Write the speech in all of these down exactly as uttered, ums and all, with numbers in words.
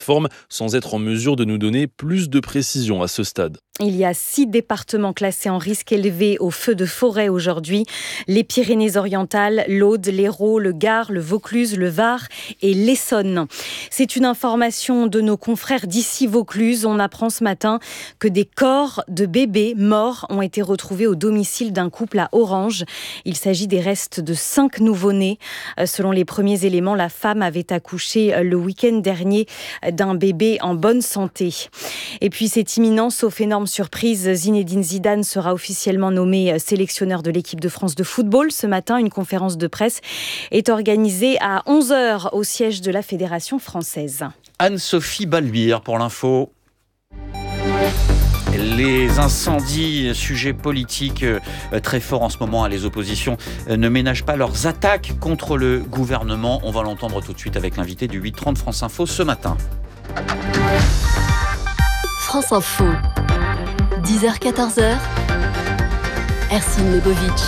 Forme sans être en mesure de nous donner plus de précisions à ce stade. Il y a six départements classés en risque élevé au feu de forêt aujourd'hui. Les Pyrénées-Orientales, l'Aude, l'Hérault, le Gard, le Vaucluse, le Var et l'Essonne. C'est une information de nos confrères d'ici Vaucluse. On apprend ce matin que des corps de bébés morts ont été retrouvés au domicile d'un couple à Orange. Il s'agit des restes de cinq nouveau-nés. Selon les premiers éléments, la femme avait accouché le week-end dernier d'un bébé en bonne santé. Et puis c'est imminent, sauf énorme surprise, Zinedine Zidane sera officiellement nommé sélectionneur de l'équipe de France de football. Ce matin, une conférence de presse est organisée à onze heures au siège de la Fédération française. Anne-Sophie Balbir pour l'info. Les incendies, sujet politique très fort en ce moment. Les oppositions ne ménagent pas leurs attaques contre le gouvernement. On va l'entendre tout de suite avec l'invité du huit trente France Info ce matin. France Info, dix heures quatorze heures, Ercine Lebovic.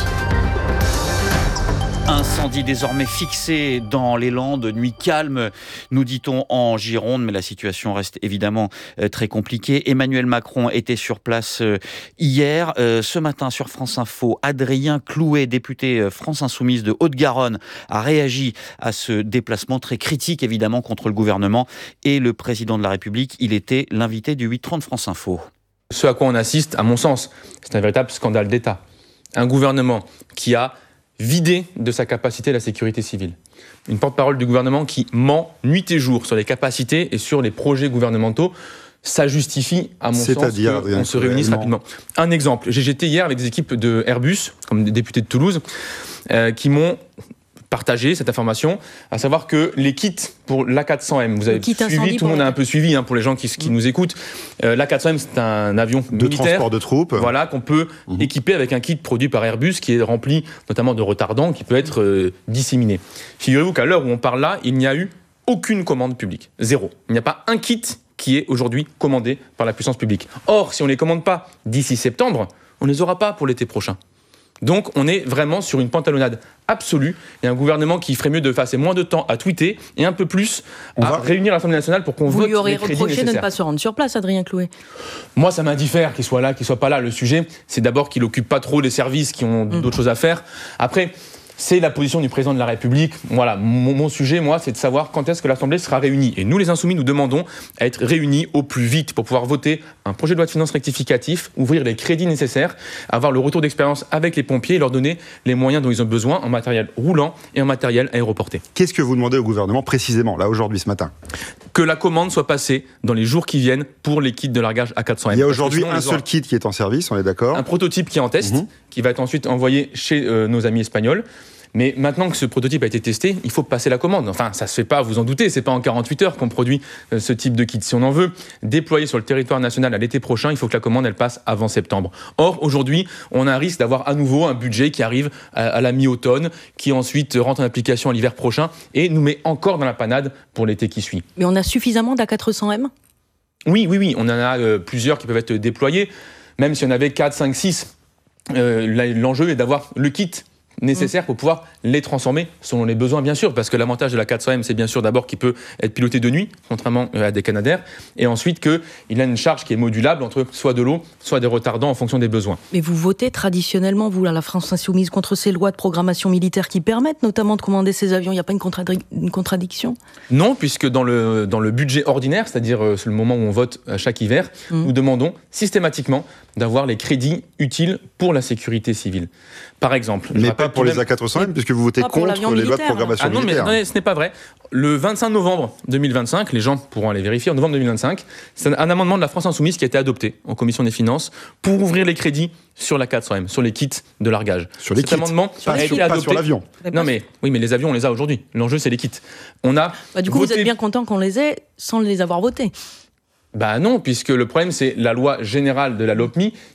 Incendie désormais fixé dans les Landes, nuit calme, nous dit-on en Gironde, mais la situation reste évidemment très compliquée. Emmanuel Macron était sur place hier. Ce matin sur France Info, Adrien Clouet, député France Insoumise de Haute-Garonne, a réagi à ce déplacement très critique évidemment contre le gouvernement et le président de la République. Il était l'invité du huit trente France Info. Ce à quoi on assiste, à mon sens, c'est un véritable scandale d'État. Un gouvernement qui a vidé de sa capacité la sécurité civile. Une porte-parole du gouvernement qui ment nuit et jour sur les capacités et sur les projets gouvernementaux. Ça justifie, à mon sens, qu'on se réunisse rapidement. Un exemple, j'étais hier avec des équipes de Airbus, comme des députés de Toulouse, euh, qui m'ont partagé cette information, à savoir que les kits pour l'A quatre cents M, vous avez suivi, tout le monde a un peu suivi, hein, pour les gens qui, qui mmh. nous écoutent, euh, l'A quatre cents M, c'est un avion de militaire, transport de troupes, voilà, qu'on peut mmh. équiper avec un kit produit par Airbus qui est rempli notamment de retardants qui peut être euh, disséminé. Figurez-vous qu'à l'heure où on parle là, il n'y a eu aucune commande publique, zéro. Il n'y a pas un kit qui est aujourd'hui commandé par la puissance publique. Or, si on ne les commande pas d'ici septembre, on ne les aura pas pour l'été prochain. Donc on est vraiment sur une pantalonnade absolue et un gouvernement qui ferait mieux de passer moins de temps à tweeter et un peu plus à va... réunir l'Assemblée nationale pour qu'on Vous vote lui aurez les crédits reproché nécessaires. de ne pas se rendre sur place, Adrien Clouet. Moi, ça m'indiffère qu'il soit là, qu'il soit pas là. Le sujet, c'est d'abord qu'il occupe pas trop les services qui ont mmh. d'autres choses à faire. Après, c'est la position du président de la République. Voilà, mon, mon sujet, moi, c'est de savoir quand est-ce que l'Assemblée sera réunie. Et nous, les Insoumis, nous demandons à être réunis au plus vite pour pouvoir voter un projet de loi de finances rectificatif, ouvrir les crédits nécessaires, avoir le retour d'expérience avec les pompiers et leur donner les moyens dont ils ont besoin en matériel roulant et en matériel aéroporté. Qu'est-ce que vous demandez au gouvernement précisément, là, aujourd'hui, ce matin ? Que la commande soit passée dans les jours qui viennent pour les kits de largage A quatre cents M. Il y a aujourd'hui un seul kit qui est en service, on est d'accord ? Un prototype qui est en test, mmh. qui va être ensuite envoyé chez euh, nos amis espagnols. Mais maintenant que ce prototype a été testé, il faut passer la commande. Enfin, ça se fait pas, vous en doutez, c'est pas en quarante-huit heures qu'on produit ce type de kit. Si on en veut déployer sur le territoire national à l'été prochain, il faut que la commande, elle passe avant septembre. Or, aujourd'hui, on a un risque d'avoir à nouveau un budget qui arrive à, à la mi-automne, qui ensuite rentre en application à l'hiver prochain et nous met encore dans la panade pour l'été qui suit. Mais on a suffisamment d'A quatre cents M ? Oui, oui, oui, on en a euh, plusieurs qui peuvent être déployés. Même si on avait quatre, cinq, six, euh, l'enjeu est d'avoir le kit nécessaires pour pouvoir les transformer selon les besoins, bien sûr, parce que l'avantage de la quatre cents M, c'est bien sûr d'abord qu'il peut être piloté de nuit, contrairement à des Canadair, et ensuite qu'il a une charge qui est modulable entre soit de l'eau, soit des retardants en fonction des besoins. Mais vous votez traditionnellement, vous, à la France Insoumise, contre ces lois de programmation militaire qui permettent notamment de commander ces avions. Il n'y a pas une, contradic- une contradiction ? Non, puisque dans le, dans le budget ordinaire, c'est-à-dire euh, c'est le moment où on vote à chaque hiver, mmh. nous demandons systématiquement d'avoir les crédits utiles pour la sécurité civile. Par exemple... Mais pas pour les A quatre cents M, puisque vous votez contre les lois de programmation ah non, militaire. Mais, non, ce n'est pas vrai. Le vingt-cinq novembre deux mille vingt-cinq, les gens pourront aller vérifier, en novembre deux mille vingt-cinq, c'est un amendement de la France Insoumise qui a été adopté en commission des finances pour ouvrir les crédits sur la quatre cents M, sur les kits de largage. Sur les Cet kits, amendement pas, a sur, été pas adopté. sur l'avion. Non mais, oui, mais les avions, on les a aujourd'hui. L'enjeu, c'est les kits. On a bah, du coup, voté... vous êtes bien content qu'on les ait sans les avoir votés ? Bah non, puisque le problème, c'est la loi générale de la LOPMI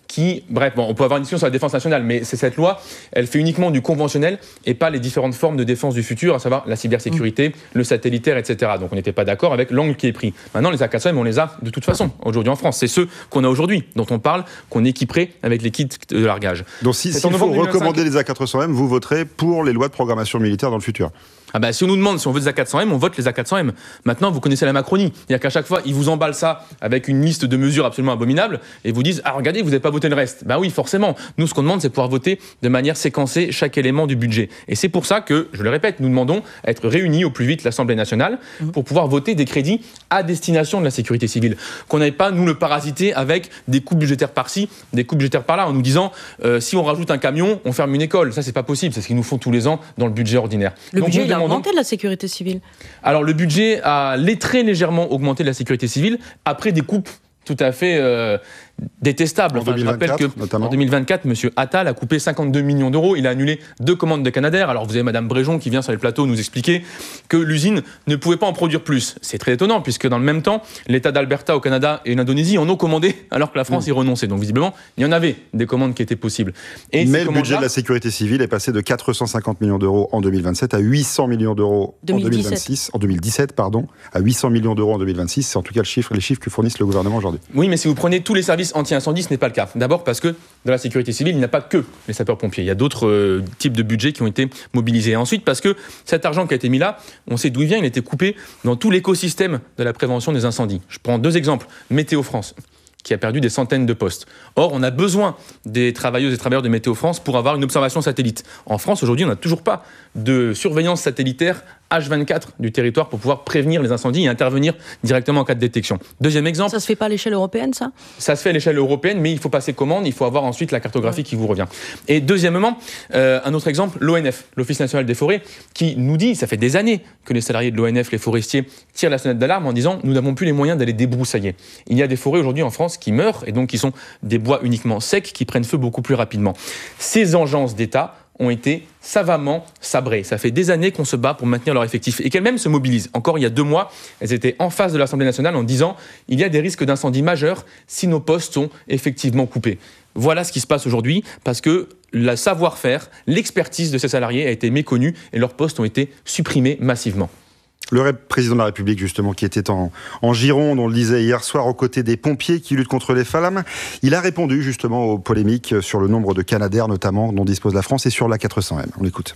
qui, bref, bon, on peut avoir une discussion sur la défense nationale, mais c'est cette loi, elle fait uniquement du conventionnel et pas les différentes formes de défense du futur, à savoir la cybersécurité, mmh. le satellitaire, et cetera. Donc on n'était pas d'accord avec l'angle qui est pris. Maintenant, les A quatre cents M, on les a de toute façon aujourd'hui en France. C'est ceux qu'on a aujourd'hui, dont on parle, qu'on équiperait avec les kits de largage. Donc si, s'il faut recommander les A quatre cents M, vous voterez pour les lois de programmation militaire dans le futur? Ah bah, si on nous demande si on veut des A quatre cents M, on vote les A quatre cents M. Maintenant, vous connaissez la Macronie. C'est-à-dire qu'à chaque fois, ils vous emballent ça avec une liste de mesures absolument abominables et vous disent « Ah, regardez, vous n'avez pas voté le reste ». Ben oui, forcément. Nous, ce qu'on demande, c'est pouvoir voter de manière séquencée chaque élément du budget. Et c'est pour ça que, je le répète, nous demandons à être réunis au plus vite l'Assemblée nationale pour pouvoir voter des crédits à destination de la sécurité civile. Qu'on n'aille pas, nous, le parasiter avec des coupes budgétaires par-ci, des coupes budgétaires par-là, en nous disant euh, « Si on rajoute un camion, on ferme une école ». Ça, c'est pas possible. C'est ce qu'ils nous font tous les ans dans le budget ordinaire. Le Donc, budget, il a demandons... augmenté de la sécurité civile. Alors le budget a très légèrement augmenté de la sécurité civile après des coupes tout à fait euh, détestable. Enfin, je rappelle que notamment. En deux mille vingt-quatre, M. Attal a coupé cinquante-deux millions d'euros. Il a annulé deux commandes de Canadair. Alors vous avez Mme Bréjon qui vient sur les plateaux nous expliquer que l'usine ne pouvait pas en produire plus. C'est très étonnant puisque dans le même temps, l'État d'Alberta au Canada et l'Indonésie en ont commandé alors que la France mmh. y renonçait. Donc visiblement, il y en avait des commandes qui étaient possibles. Et mais le budget de la sécurité civile est passé de quatre cent cinquante millions d'euros en deux mille vingt-sept à huit cents millions d'euros en deux mille vingt-six, en deux mille dix-sept, pardon, à huit cents millions d'euros en deux mille vingt-six. C'est en tout cas le chiffre, les chiffres que fournissent le gouvernement aujourd'hui. Oui, mais si vous prenez tous les services anti-incendie, ce n'est pas le cas. D'abord parce que dans la sécurité civile, il n'y a pas que les sapeurs-pompiers. Il y a d'autres euh, types de budgets qui ont été mobilisés. Et ensuite, parce que cet argent qui a été mis là, on sait d'où il vient, il a été coupé dans tout l'écosystème de la prévention des incendies. Je prends deux exemples. Météo France, qui a perdu des centaines de postes. Or, on a besoin des travailleuses et travailleurs de Météo France pour avoir une observation satellite. En France, aujourd'hui, on n'a toujours pas de surveillance satellitaire H vingt-quatre du territoire pour pouvoir prévenir les incendies et intervenir directement en cas de détection. Deuxième exemple... Ça se fait pas à l'échelle européenne, ça ? Ça se fait à l'échelle européenne, mais il faut passer commande, il faut avoir ensuite la cartographie ouais. qui vous revient. Et deuxièmement, euh, un autre exemple, l'O N F, l'Office national des forêts, qui nous dit, ça fait des années que les salariés de l'O N F, les forestiers, tirent la sonnette d'alarme en disant « nous n'avons plus les moyens d'aller débroussailler ». Il y a des forêts aujourd'hui en France qui meurent, et donc qui sont des bois uniquement secs, qui prennent feu beaucoup plus rapidement. Ces agences d'État ont été savamment sabrées. Ça fait des années qu'on se bat pour maintenir leur effectif et qu'elles-mêmes se mobilisent. Encore il y a deux mois, elles étaient en face de l'Assemblée nationale en disant « il y a des risques d'incendie majeurs si nos postes sont effectivement coupés ». Voilà ce qui se passe aujourd'hui parce que le savoir-faire, l'expertise de ces salariés a été méconnue et leurs postes ont été supprimés massivement. Le président de la République, justement, qui était en, en Gironde, on le disait hier soir, aux côtés des pompiers qui luttent contre les flammes, il a répondu justement aux polémiques sur le nombre de Canadair, notamment, dont dispose la France, et sur l'A quatre cents M. On l'écoute.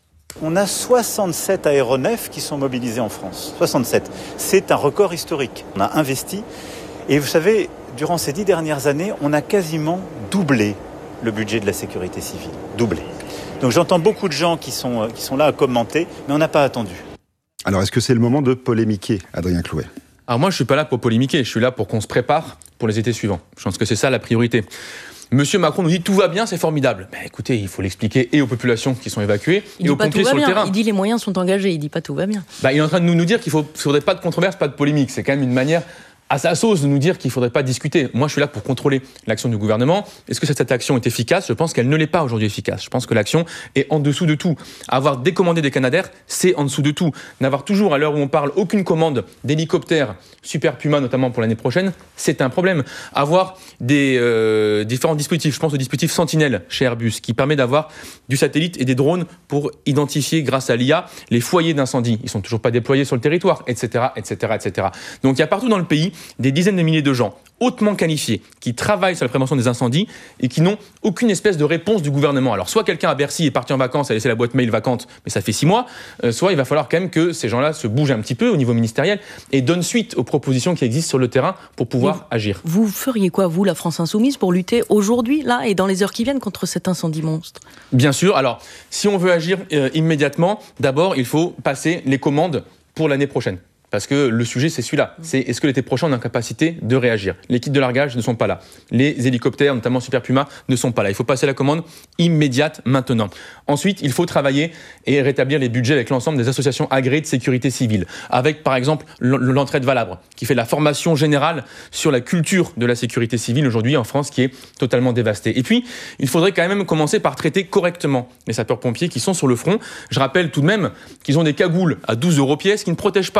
On a soixante-sept aéronefs qui sont mobilisés en France. soixante-sept. C'est un record historique. On a investi. Et vous savez, durant ces dix dernières années, on a quasiment doublé le budget de la sécurité civile. Doublé. Donc j'entends beaucoup de gens qui sont, qui sont là à commenter, mais on n'a pas attendu. Alors, est-ce que c'est le moment de polémiquer, Adrien Clouet ? Alors moi, je ne suis pas là pour polémiquer, je suis là pour qu'on se prépare pour les étés suivants. Je pense que c'est ça la priorité. Monsieur Macron nous dit tout va bien, c'est formidable. Ben, écoutez, il faut l'expliquer et aux populations qui sont évacuées il et aux pompiers sur bien. le terrain. Il dit les moyens sont engagés, il dit pas tout va bien. Ben, il est en train de nous, nous dire qu'il ne faudrait pas de controverse, pas de polémique. C'est quand même une manière à sa sauce de nous dire qu'il ne faudrait pas discuter. Moi, je suis là pour contrôler l'action du gouvernement. Est-ce que cette action est efficace ? Je pense qu'elle ne l'est pas aujourd'hui efficace. Je pense que l'action est en dessous de tout. Avoir décommandé des Canadair, c'est en dessous de tout. N'avoir toujours, à l'heure où on parle, aucune commande d'hélicoptères Super Puma, notamment pour l'année prochaine, c'est un problème. Avoir des euh, différents dispositifs, je pense au dispositif Sentinelle chez Airbus, qui permet d'avoir du satellite et des drones pour identifier, grâce à l'I A, les foyers d'incendie. Ils ne sont toujours pas déployés sur le territoire, et cetera, et cetera, et cetera. Donc il y a partout dans le pays des dizaines de milliers de gens hautement qualifiés qui travaillent sur la prévention des incendies et qui n'ont aucune espèce de réponse du gouvernement. Alors soit quelqu'un à Bercy est parti en vacances, a laissé la boîte mail vacante, mais ça fait six mois, euh, soit il va falloir quand même que ces gens-là se bougent un petit peu au niveau ministériel et donnent suite aux propositions qui existent sur le terrain pour pouvoir mais agir. Vous feriez quoi, vous, la France Insoumise, pour lutter aujourd'hui, là, et dans les heures qui viennent contre cet incendie monstre ? Bien sûr. Alors, si on veut agir euh, immédiatement, d'abord, il faut passer les commandes pour l'année prochaine. Parce que le sujet, c'est celui-là. C'est est-ce que l'été prochain, on a la capacité de réagir ? Les kits de largage ne sont pas là. Les hélicoptères, notamment Super Puma, ne sont pas là. Il faut passer la commande immédiate maintenant. Ensuite, il faut travailler et rétablir les budgets avec l'ensemble des associations agréées de sécurité civile. Avec, par exemple, l'Entraide Valabre, qui fait la formation générale sur la culture de la sécurité civile aujourd'hui en France, qui est totalement dévastée. Et puis, il faudrait quand même commencer par traiter correctement les sapeurs-pompiers qui sont sur le front. Je rappelle tout de même qu'ils ont des cagoules à douze euros pièce qui ne protègent pas des projets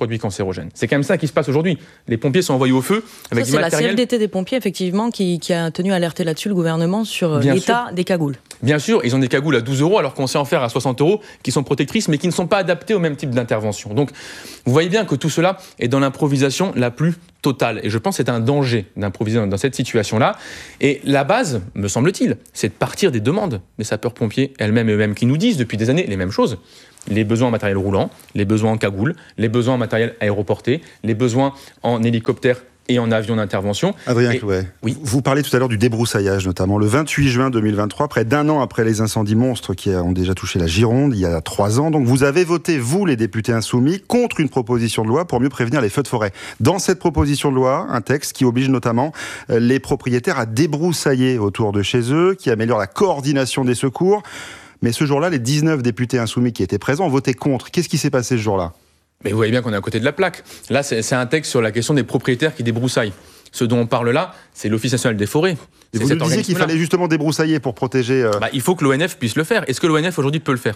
produits cancérogènes. C'est quand même ça qui se passe aujourd'hui. Les pompiers sont envoyés au feu avec ça, du matériel. C'est la C F D T des pompiers, effectivement, qui, qui a tenu à alerter là-dessus le gouvernement sur Bien l'état sûr. des cagoules. Bien sûr, ils ont des cagoules à douze euros alors qu'on sait en faire à soixante euros qui sont protectrices mais qui ne sont pas adaptées au même type d'intervention. Donc vous voyez bien que tout cela est dans l'improvisation la plus totale. Et je pense que c'est un danger d'improviser dans cette situation-là. Et la base, me semble-t-il, c'est de partir des demandes des sapeurs-pompiers elles-mêmes et eux-mêmes qui nous disent depuis des années les mêmes choses. Les besoins en matériel roulant, les besoins en cagoule, les besoins en matériel aéroporté, les besoins en hélicoptère et en avion d'intervention. Adrien et, Clouet, oui. vous parlez tout à l'heure du débroussaillage notamment. Le vingt-huit juin deux mille vingt-trois, près d'un an après les incendies monstres qui ont déjà touché la Gironde, il y a trois ans, donc vous avez voté, vous les députés insoumis, contre une proposition de loi pour mieux prévenir les feux de forêt. Dans cette proposition de loi, un texte qui oblige notamment les propriétaires à débroussailler autour de chez eux, qui améliore la coordination des secours. Mais ce jour-là, les dix-neuf députés insoumis qui étaient présents ont voté contre. Qu'est-ce qui s'est passé ce jour-là ? Mais vous voyez bien qu'on est à côté de la plaque. Là, c'est, c'est un texte sur la question des propriétaires qui débroussaillent. Ce dont on parle là, c'est l'Office national des forêts. Et vous nous disiez qu'il fallait justement débroussailler pour protéger... Euh... Bah, il faut que l'O N F puisse le faire. Est-ce que l'O N F aujourd'hui peut le faire ?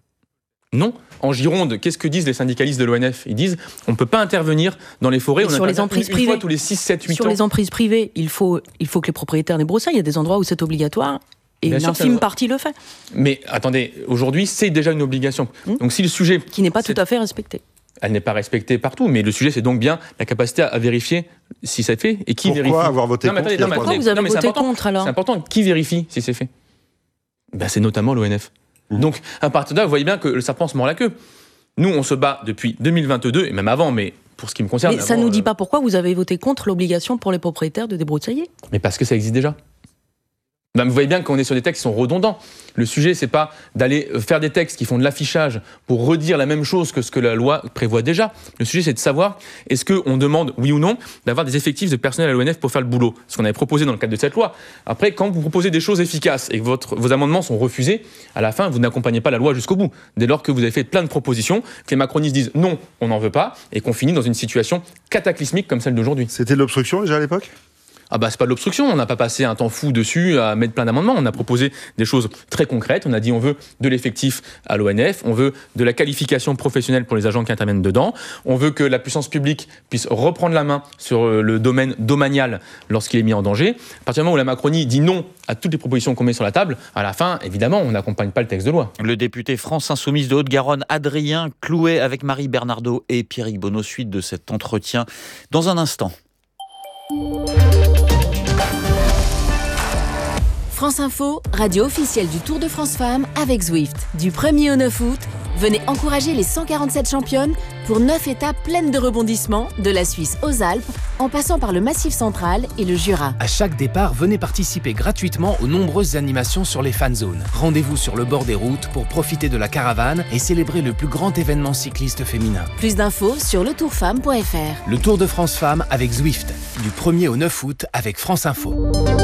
Non. En Gironde, qu'est-ce que disent les syndicalistes de l'O N F ? Ils disent on ne peut pas intervenir dans les forêts. Et on sur les emprises une, privées, une fois tous les six, sept, huit sur ans. les emprises privées, il faut, il faut que les propriétaires débroussaillent. Il y a des endroits où c'est obligatoire. Et bien une sûr, infime partie le fait. Mais attendez, aujourd'hui, c'est déjà une obligation. Mmh. Donc si le sujet... Qui n'est pas tout à fait respecté. Elle n'est pas respectée partout, mais le sujet, c'est donc bien la capacité à vérifier si c'est fait et qui Pourquoi vérifie. Pourquoi avoir voté non, mais attendez, contre non, mais Pourquoi vous avez non, mais voté c'est contre alors ? C'est important. Qui vérifie si c'est fait ? Ben, c'est notamment l'O N F. Mmh. Donc, à partir de là, vous voyez bien que le serpent se mord la queue. Nous, on se bat depuis deux mille vingt-deux, et même avant, mais pour ce qui me concerne... Mais ça ne nous dit pas pourquoi vous avez voté contre l'obligation pour les propriétaires de débroussailler ? Mais parce que ça existe déjà. Ben, vous voyez bien qu'on est sur des textes qui sont redondants. Le sujet, c'est pas d'aller faire des textes qui font de l'affichage pour redire la même chose que ce que la loi prévoit déjà. Le sujet, c'est de savoir est-ce qu'on demande, oui ou non, d'avoir des effectifs de personnel à l'O N F pour faire le boulot. Ce qu'on avait proposé dans le cadre de cette loi. Après, quand vous proposez des choses efficaces et que votre, vos amendements sont refusés, à la fin, vous n'accompagnez pas la loi jusqu'au bout. Dès lors que vous avez fait plein de propositions, que les macronistes disent non, on n'en veut pas, et qu'on finit dans une situation cataclysmique comme celle d'aujourd'hui. C'était de l'obstruction déjà à l'époque ? Ah bah c'est pas de l'obstruction, on n'a pas passé un temps fou dessus à mettre plein d'amendements, on a proposé des choses très concrètes, on a dit on veut de l'effectif à l'O N F, on veut de la qualification professionnelle pour les agents qui interviennent dedans, on veut que la puissance publique puisse reprendre la main sur le domaine domanial lorsqu'il est mis en danger. À partir du moment où la Macronie dit non à toutes les propositions qu'on met sur la table, à la fin, évidemment, on n'accompagne pas le texte de loi. Le député France Insoumise de Haute-Garonne, Adrien Clouet, avec Marie Bernardo et Pierrick Bonneau, suite de cet entretien dans un instant. France Info, radio officielle du Tour de France Femmes avec Zwift. Du premier au neuf août, venez encourager les cent quarante-sept championnes pour neuf étapes pleines de rebondissements, de la Suisse aux Alpes, en passant par le Massif central et le Jura. À chaque départ, venez participer gratuitement aux nombreuses animations sur les fan zones. Rendez-vous sur le bord des routes pour profiter de la caravane et célébrer le plus grand événement cycliste féminin. Plus d'infos sur le tour femme point f r. Le Tour de France Femmes avec Zwift, du premier au neuf août avec France Info.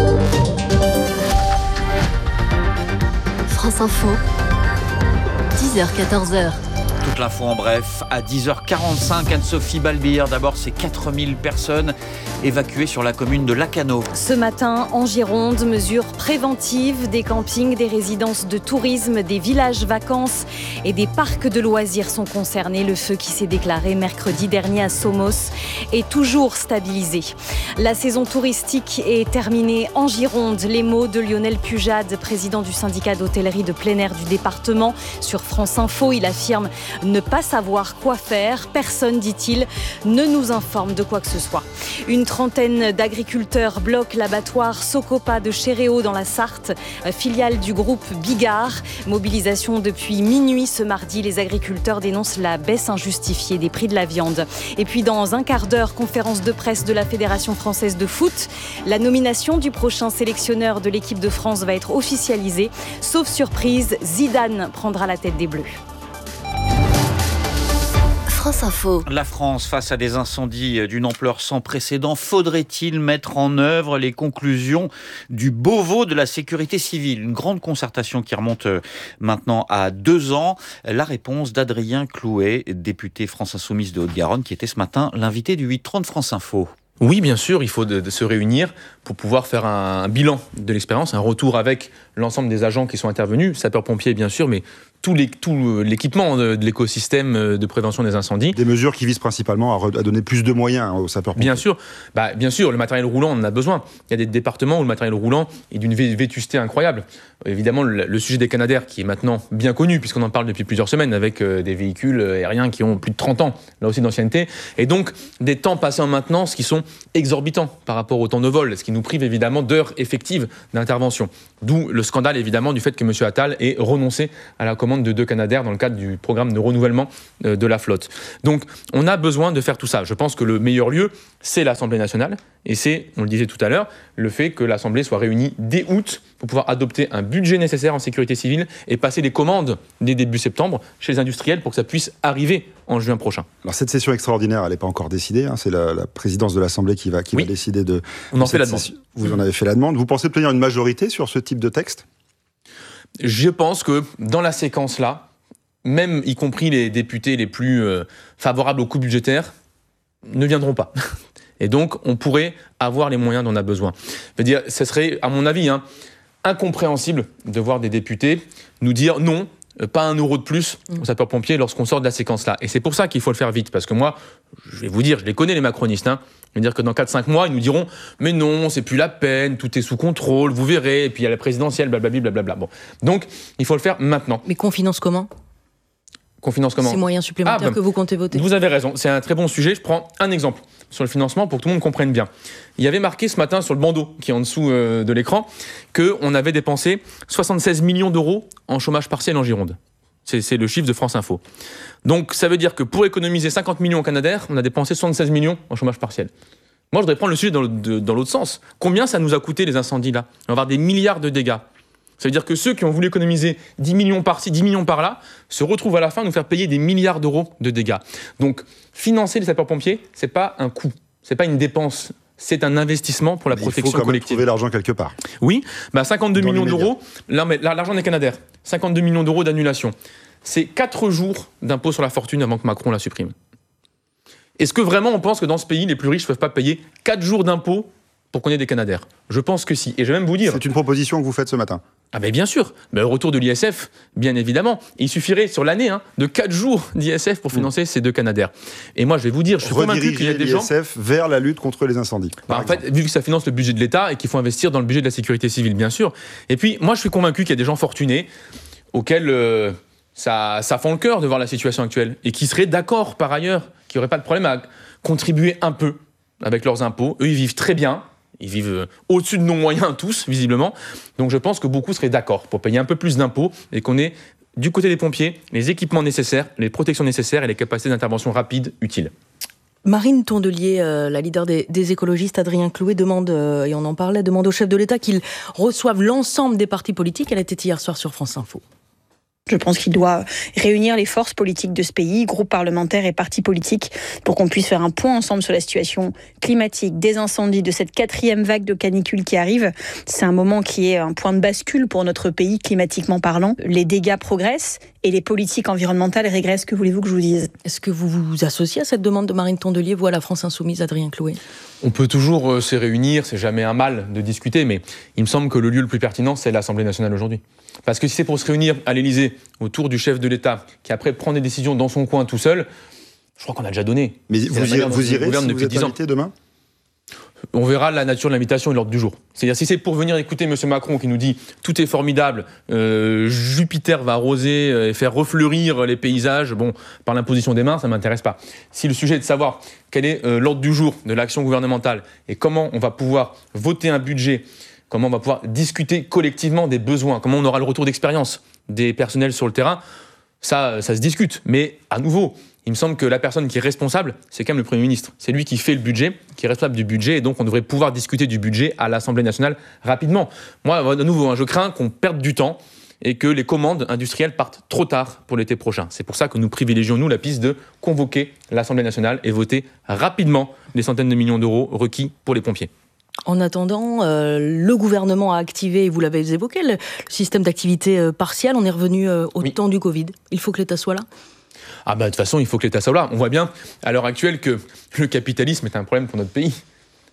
France Info, dix heures quatorze heures. Toute l'info en bref, à dix heures quarante-cinq, Anne-Sophie Balbir. D'abord, c'est quatre mille personnes évacuées sur la commune de Lacanau. Ce matin, en Gironde, mesures préventives, des campings, des résidences de tourisme, des villages vacances et des parcs de loisirs sont concernés. Le feu qui s'est déclaré mercredi dernier à Somos est toujours stabilisé. La saison touristique est terminée en Gironde. Les mots de Lionel Pujade, président du syndicat d'hôtellerie de plein air du département, sur France Info. Il affirme ne pas savoir quoi faire. Personne, dit-il, ne nous informe de quoi que ce soit. Une trentaine d'agriculteurs bloquent l'abattoir Socopa de Chéréo dans la Sarthe, filiale du groupe Bigard. Mobilisation depuis minuit ce mardi. Les agriculteurs dénoncent la baisse injustifiée des prix de la viande. Et puis dans un quart d'heure, conférence de presse de la Fédération française de foot. La nomination du prochain sélectionneur de l'équipe de France va être officialisée. Sauf surprise, Zidane prendra la tête des Bleus. France Info. La France face à des incendies d'une ampleur sans précédent. Faudrait-il mettre en œuvre les conclusions du Beauvau de la sécurité civile ? Une grande concertation qui remonte maintenant à deux ans. La réponse d'Adrien Clouet, député France Insoumise de Haute-Garonne, qui était ce matin l'invité du huit trente France Info. Oui, bien sûr, il faut de, de se réunir pour pouvoir faire un, un bilan de l'expérience, un retour avec l'ensemble des agents qui sont intervenus, sapeurs-pompiers bien sûr, mais tout, les, tout l'équipement de, de l'écosystème de prévention des incendies. Des mesures qui visent principalement à, re, à donner plus de moyens aux sapeurs-pompiers. Bien sûr, bah, bien sûr, le matériel roulant, on en a besoin. Il y a des départements où le matériel roulant est d'une vétusté incroyable. Évidemment, le, le sujet des Canadair, qui est maintenant bien connu, puisqu'on en parle depuis plusieurs semaines, avec euh, des véhicules aériens qui ont plus de trente ans, là aussi d'ancienneté, et donc des temps passés en maintenance qui sont exorbitants par rapport au temps de vol, ce qui nous prive évidemment d'heures effectives d'intervention. D'où le scandale évidemment du fait que M. Attal ait renoncé à la commande de deux Canadair dans le cadre du programme de renouvellement euh, de la flotte. Donc on a besoin de faire tout ça. Je pense que le meilleur lieu, c'est l'Assemblée nationale, et c'est, on le disait tout à l'heure, le fait que l'Assemblée soit réunie dès août pour pouvoir adopter un budget nécessaire en sécurité civile et passer les commandes dès début septembre chez les industriels pour que ça puisse arriver en juin prochain. Alors cette session extraordinaire, elle n'est pas encore décidée, hein, c'est la, la présidence de l'Assemblée qui va, qui oui. va décider de... On en de fait la demande. Session. Vous en avez fait la demande. Vous pensez obtenir une majorité sur ce type de texte ? Je pense que dans la séquence-là, même y compris les députés les plus euh, favorables au coût budgétaire, ne viendront pas. Et donc, on pourrait avoir les moyens dont on a besoin. Je veux dire, ce serait, à mon avis, hein, incompréhensible de voir des députés nous dire non, pas un euro de plus aux sapeurs-pompiers lorsqu'on sort de la séquence-là. Et c'est pour ça qu'il faut le faire vite, parce que moi, je vais vous dire, je les connais les macronistes, hein. Je veux dire que dans quatre cinq mois, ils nous diront « Mais non, c'est plus la peine, tout est sous contrôle, vous verrez, et puis il y a la présidentielle, blablabla, blablabla. » Bon. Donc, il faut le faire maintenant. Mais qu'on finance comment ? Qu'on finance comment ? Ces moyens supplémentaires ah, ben, que vous comptez voter. Vous avez raison, c'est un très bon sujet. Je prends un exemple sur le financement pour que tout le monde comprenne bien. Il y avait marqué ce matin sur le bandeau qui est en dessous euh, de l'écran qu'on avait dépensé soixante-seize millions d'euros en chômage partiel en Gironde. C'est, c'est le chiffre de France Info. Donc ça veut dire que pour économiser cinquante millions au Canadair, on a dépensé soixante-seize millions en chômage partiel. Moi, je voudrais prendre le sujet dans, le, de, dans l'autre sens. Combien ça nous a coûté les incendies là ? On va avoir des milliards de dégâts. Ça veut dire que ceux qui ont voulu économiser dix millions par-ci, dix millions par-là, se retrouvent à la fin à nous faire payer des milliards d'euros de dégâts. Donc, financer les sapeurs-pompiers, c'est pas un coût, c'est pas une dépense, c'est un investissement pour la mais protection collective. Il faut quand même trouver l'argent quelque part. Oui, bah cinquante-deux millions d'euros, là, mais l'argent des Canadair, cinquante-deux millions d'euros d'annulation. C'est quatre jours d'impôt sur la fortune avant que Macron la supprime. Est-ce que vraiment on pense que dans ce pays, les plus riches ne peuvent pas payer quatre jours d'impôt pour qu'on ait des Canadair ? Je pense que si. Et je vais même vous dire... C'est une proposition que vous faites ce matin ? Ah ben bien sûr, ben, le retour de l'I S F, bien évidemment. Il suffirait sur l'année hein, de quatre jours d'I S F pour financer mmh. ces deux Canadair. Et moi je vais vous dire, je suis convaincu qu'il y a des gens... l'I S F vers la lutte contre les incendies. Bah, en fait, vu que ça finance le budget de l'État et qu'il faut investir dans le budget de la sécurité civile, bien sûr. Et puis moi je suis convaincu qu'il y a des gens fortunés auxquels euh, ça, ça fend le cœur de voir la situation actuelle et qui seraient d'accord par ailleurs, qui n'auraient pas de problème à contribuer un peu avec leurs impôts. Eux ils vivent très bien. Ils vivent au-dessus de nos moyens tous, visiblement. Donc je pense que beaucoup seraient d'accord pour payer un peu plus d'impôts et qu'on ait, du côté des pompiers, les équipements nécessaires, les protections nécessaires et les capacités d'intervention rapides utiles. Marine Tondelier, euh, la leader des, des écologistes, Adrien Clouet, demande, euh, et on en parlait, demande au chef de l'État qu'il reçoive l'ensemble des partis politiques. Elle était hier soir sur France Info. Je pense qu'il doit réunir les forces politiques de ce pays, groupes parlementaires et partis politiques, pour qu'on puisse faire un point ensemble sur la situation climatique, des incendies, de cette quatrième vague de canicule qui arrive. C'est un moment qui est un point de bascule pour notre pays, climatiquement parlant. Les dégâts progressent et les politiques environnementales régressent. Que voulez-vous que je vous dise ? Est-ce que vous vous associez à cette demande de Marine Tondelier, vous à la France Insoumise, Adrien Clouet ? On peut toujours euh, se réunir, c'est jamais un mal de discuter, mais il me semble que le lieu le plus pertinent, c'est l'Assemblée nationale aujourd'hui. Parce que si c'est pour se réunir à l'Élysée autour du chef de l'État, qui après prend des décisions dans son coin tout seul, je crois qu'on a déjà donné. Mais vous, irez, vous irez si vous êtes invité demain ? On verra la nature de l'invitation et l'ordre du jour. C'est-à-dire si c'est pour venir écouter M. Macron qui nous dit « tout est formidable, euh, Jupiter va arroser et faire refleurir les paysages », bon, par l'imposition des mains, ça ne m'intéresse pas. Si le sujet est de savoir quel est euh, l'ordre du jour de l'action gouvernementale et comment on va pouvoir voter un budget, comment on va pouvoir discuter collectivement des besoins, comment on aura le retour d'expérience des personnels sur le terrain, ça, ça se discute. Mais à nouveau, il me semble que la personne qui est responsable, c'est quand même le Premier ministre. C'est lui qui fait le budget, qui est responsable du budget, et donc on devrait pouvoir discuter du budget à l'Assemblée nationale rapidement. Moi, à nouveau, hein, je crains qu'on perde du temps et que les commandes industrielles partent trop tard pour l'été prochain. C'est pour ça que nous privilégions, nous, la piste de convoquer l'Assemblée nationale et voter rapidement les centaines de millions d'euros requis pour les pompiers. En attendant, euh, le gouvernement a activé, vous l'avez évoqué, le système d'activité euh, partielle. On est revenu euh, au oui. temps du Covid. Il faut que l'État soit là ? Ah bah de toute façon, il faut que l'État soit là. On voit bien, à l'heure actuelle, que le capitalisme est un problème pour notre pays.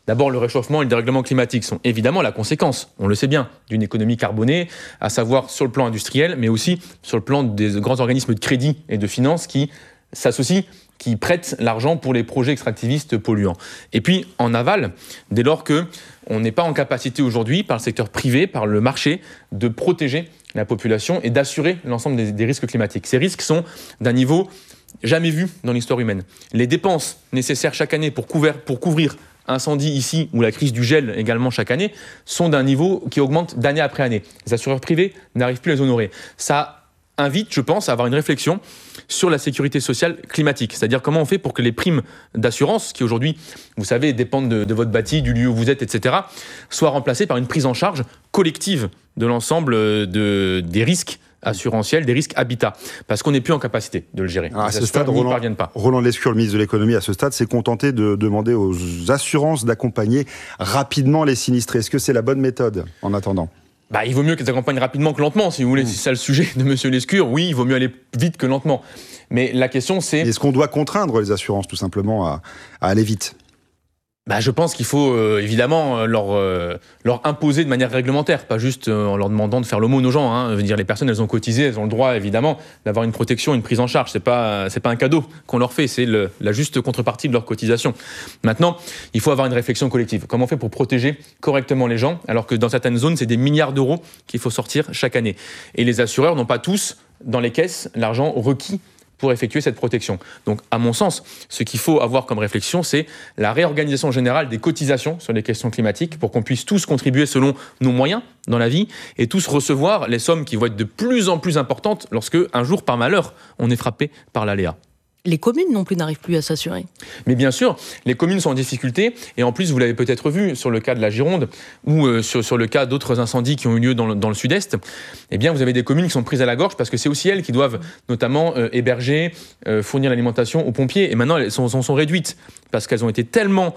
D'abord, le réchauffement et le dérèglement climatique sont évidemment la conséquence, on le sait bien, d'une économie carbonée, à savoir sur le plan industriel, mais aussi sur le plan des grands organismes de crédit et de finance qui s'associent, qui prêtent l'argent pour les projets extractivistes polluants. Et puis, en aval, dès lors qu'on n'est pas en capacité aujourd'hui, par le secteur privé, par le marché, de protéger la population et d'assurer l'ensemble des, des risques climatiques. Ces risques sont d'un niveau jamais vu dans l'histoire humaine. Les dépenses nécessaires chaque année pour couvrir, pour couvrir incendie ici, ou la crise du gel également chaque année, sont d'un niveau qui augmente d'année après année. Les assureurs privés n'arrivent plus à les honorer. Ça invite, je pense, à avoir une réflexion sur la sécurité sociale climatique. C'est-à-dire comment on fait pour que les primes d'assurance, qui aujourd'hui, vous savez, dépendent de, de votre bâti, du lieu où vous êtes, et cetera, soient remplacées par une prise en charge collective de l'ensemble de, des risques assurantiels, des risques habitat, parce qu'on n'est plus en capacité de le gérer. Alors à ce stade, Roland, parviennent pas. Roland Lescure, le ministre de l'économie, à ce stade, s'est contenté de demander aux assurances d'accompagner rapidement les sinistrés. Est-ce que c'est la bonne méthode en attendant ? Bah, il vaut mieux qu'elles accompagnent rapidement que lentement, si vous voulez. Mmh. C'est ça le sujet de M. Lescure. Oui, il vaut mieux aller vite que lentement. Mais la question, c'est... Est-ce qu'on doit contraindre les assurances, tout simplement, à, à aller vite ? Bah, je pense qu'il faut euh, évidemment leur, euh, leur imposer de manière réglementaire, pas juste euh, en leur demandant de faire l'aumône aux gens. Hein. Je veux dire, les personnes, elles ont cotisé, elles ont le droit évidemment d'avoir une protection, une prise en charge. C'est pas, c'est pas un cadeau qu'on leur fait, c'est le, la juste contrepartie de leur cotisation. Maintenant, il faut avoir une réflexion collective. Comment on fait pour protéger correctement les gens, alors que dans certaines zones, c'est des milliards d'euros qu'il faut sortir chaque année. Et les assureurs n'ont pas tous dans les caisses l'argent requis pour effectuer cette protection. Donc, à mon sens, ce qu'il faut avoir comme réflexion, c'est la réorganisation générale des cotisations sur les questions climatiques pour qu'on puisse tous contribuer selon nos moyens dans la vie et tous recevoir les sommes qui vont être de plus en plus importantes lorsque, un jour, par malheur, on est frappé par l'aléa. Les communes non plus n'arrivent plus à s'assurer. Mais bien sûr, les communes sont en difficulté. Et en plus, vous l'avez peut-être vu sur le cas de la Gironde ou euh, sur, sur le cas d'autres incendies qui ont eu lieu dans le, dans le sud-est. Eh bien, vous avez des communes qui sont prises à la gorge parce que c'est aussi elles qui doivent notamment euh, héberger, euh, fournir l'alimentation aux pompiers. Et maintenant, elles sont, sont, sont réduites parce qu'elles ont été tellement,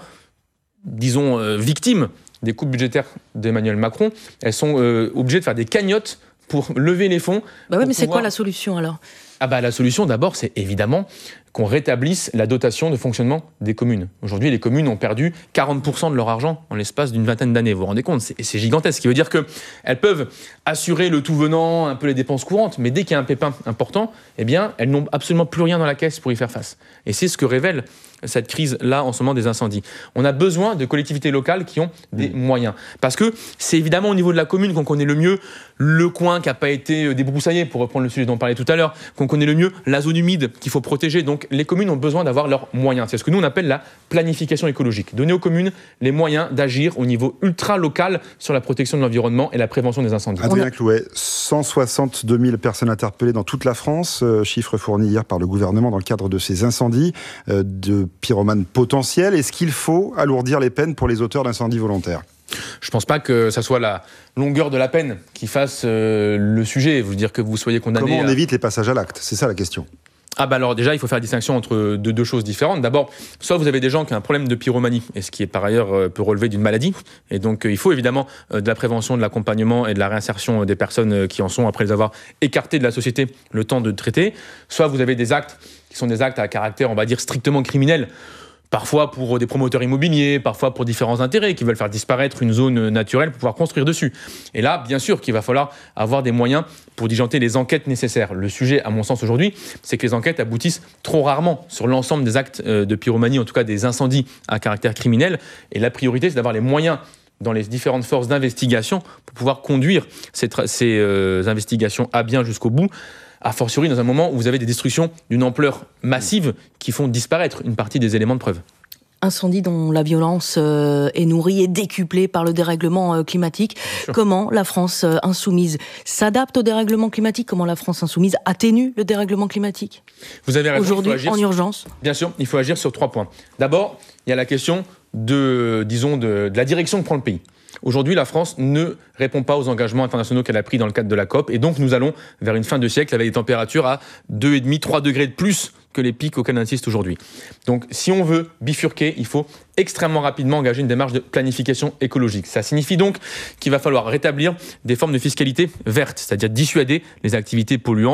disons, euh, victimes des coupes budgétaires d'Emmanuel Macron. Elles sont euh, obligées de faire des cagnottes pour lever les fonds. Bah ouais, mais pouvoir... c'est quoi la solution alors ? Ah bah la solution d'abord, c'est évidemment qu'on rétablisse la dotation de fonctionnement des communes. Aujourd'hui, les communes ont perdu quarante pour cent de leur argent en l'espace d'une vingtaine d'années. Vous vous rendez compte ? C'est, c'est gigantesque. Ce qui veut dire qu'elles peuvent assurer le tout venant, un peu les dépenses courantes, mais dès qu'il y a un pépin important, eh bien, elles n'ont absolument plus rien dans la caisse pour y faire face. Et c'est ce que révèle cette crise-là en ce moment des incendies. On a besoin de collectivités locales qui ont des mmh. moyens. Parce que c'est évidemment au niveau de la commune qu'on connaît le mieux le coin qui n'a pas été débroussaillé, pour reprendre le sujet dont on parlait tout à l'heure, qu'on connaît le mieux la zone humide qu'il faut protéger. Donc les communes ont besoin d'avoir leurs moyens. C'est ce que nous on appelle la planification écologique. Donner aux communes les moyens d'agir au niveau ultra-local sur la protection de l'environnement et la prévention des incendies. Adrien Clouet, cent soixante-deux mille personnes interpellées dans toute la France, euh, chiffre fourni hier par le gouvernement dans le cadre de ces incendies euh, de pyromanes potentiels. Est-ce qu'il faut alourdir les peines pour les auteurs d'incendies volontaires ? Je ne pense pas que ça soit la longueur de la peine qui fasse euh, le sujet. Vous dire que vous soyez condamné. Comment on à... évite les passages à l'acte ? C'est ça la question. Ah bah alors déjà, il faut faire la distinction entre deux, deux choses différentes. D'abord, soit vous avez des gens qui ont un problème de pyromanie, et ce qui est par ailleurs euh, peut relever d'une maladie. Et donc euh, il faut évidemment euh, de la prévention, de l'accompagnement et de la réinsertion euh, des personnes euh, qui en sont après les avoir écartées de la société le temps de traiter. Soit vous avez des actes qui sont des actes à caractère, on va dire, strictement criminel. Parfois pour des promoteurs immobiliers, parfois pour différents intérêts qui veulent faire disparaître une zone naturelle pour pouvoir construire dessus. Et là, bien sûr qu'il va falloir avoir des moyens pour diligenter les enquêtes nécessaires. Le sujet, à mon sens aujourd'hui, c'est que les enquêtes aboutissent trop rarement sur l'ensemble des actes de pyromanie, en tout cas des incendies à caractère criminel. Et la priorité, c'est d'avoir les moyens dans les différentes forces d'investigation pour pouvoir conduire ces, tra- ces euh, investigations à bien jusqu'au bout. A fortiori dans un moment où vous avez des destructions d'une ampleur massive qui font disparaître une partie des éléments de preuve. Incendie dont la violence euh, est nourrie et décuplée par le dérèglement euh, climatique. Comment la France euh, insoumise s'adapte au dérèglement climatique ? Comment la France insoumise atténue le dérèglement climatique ? Vous avez raison, aujourd'hui, il faut agir en sur... urgence. Bien sûr, il faut agir sur trois points. D'abord, il y a la question de, disons, de, de la direction que prend le pays. Aujourd'hui, la France ne répond pas aux engagements internationaux qu'elle a pris dans le cadre de la COP. Et donc, nous allons vers une fin de siècle avec des températures à deux virgule cinq à trois degrés de plus que les pics auxquels on assiste aujourd'hui. Donc, si on veut bifurquer, il faut extrêmement rapidement engager une démarche de planification écologique. Ça signifie donc qu'il va falloir rétablir des formes de fiscalité verte, c'est-à-dire dissuader les activités polluantes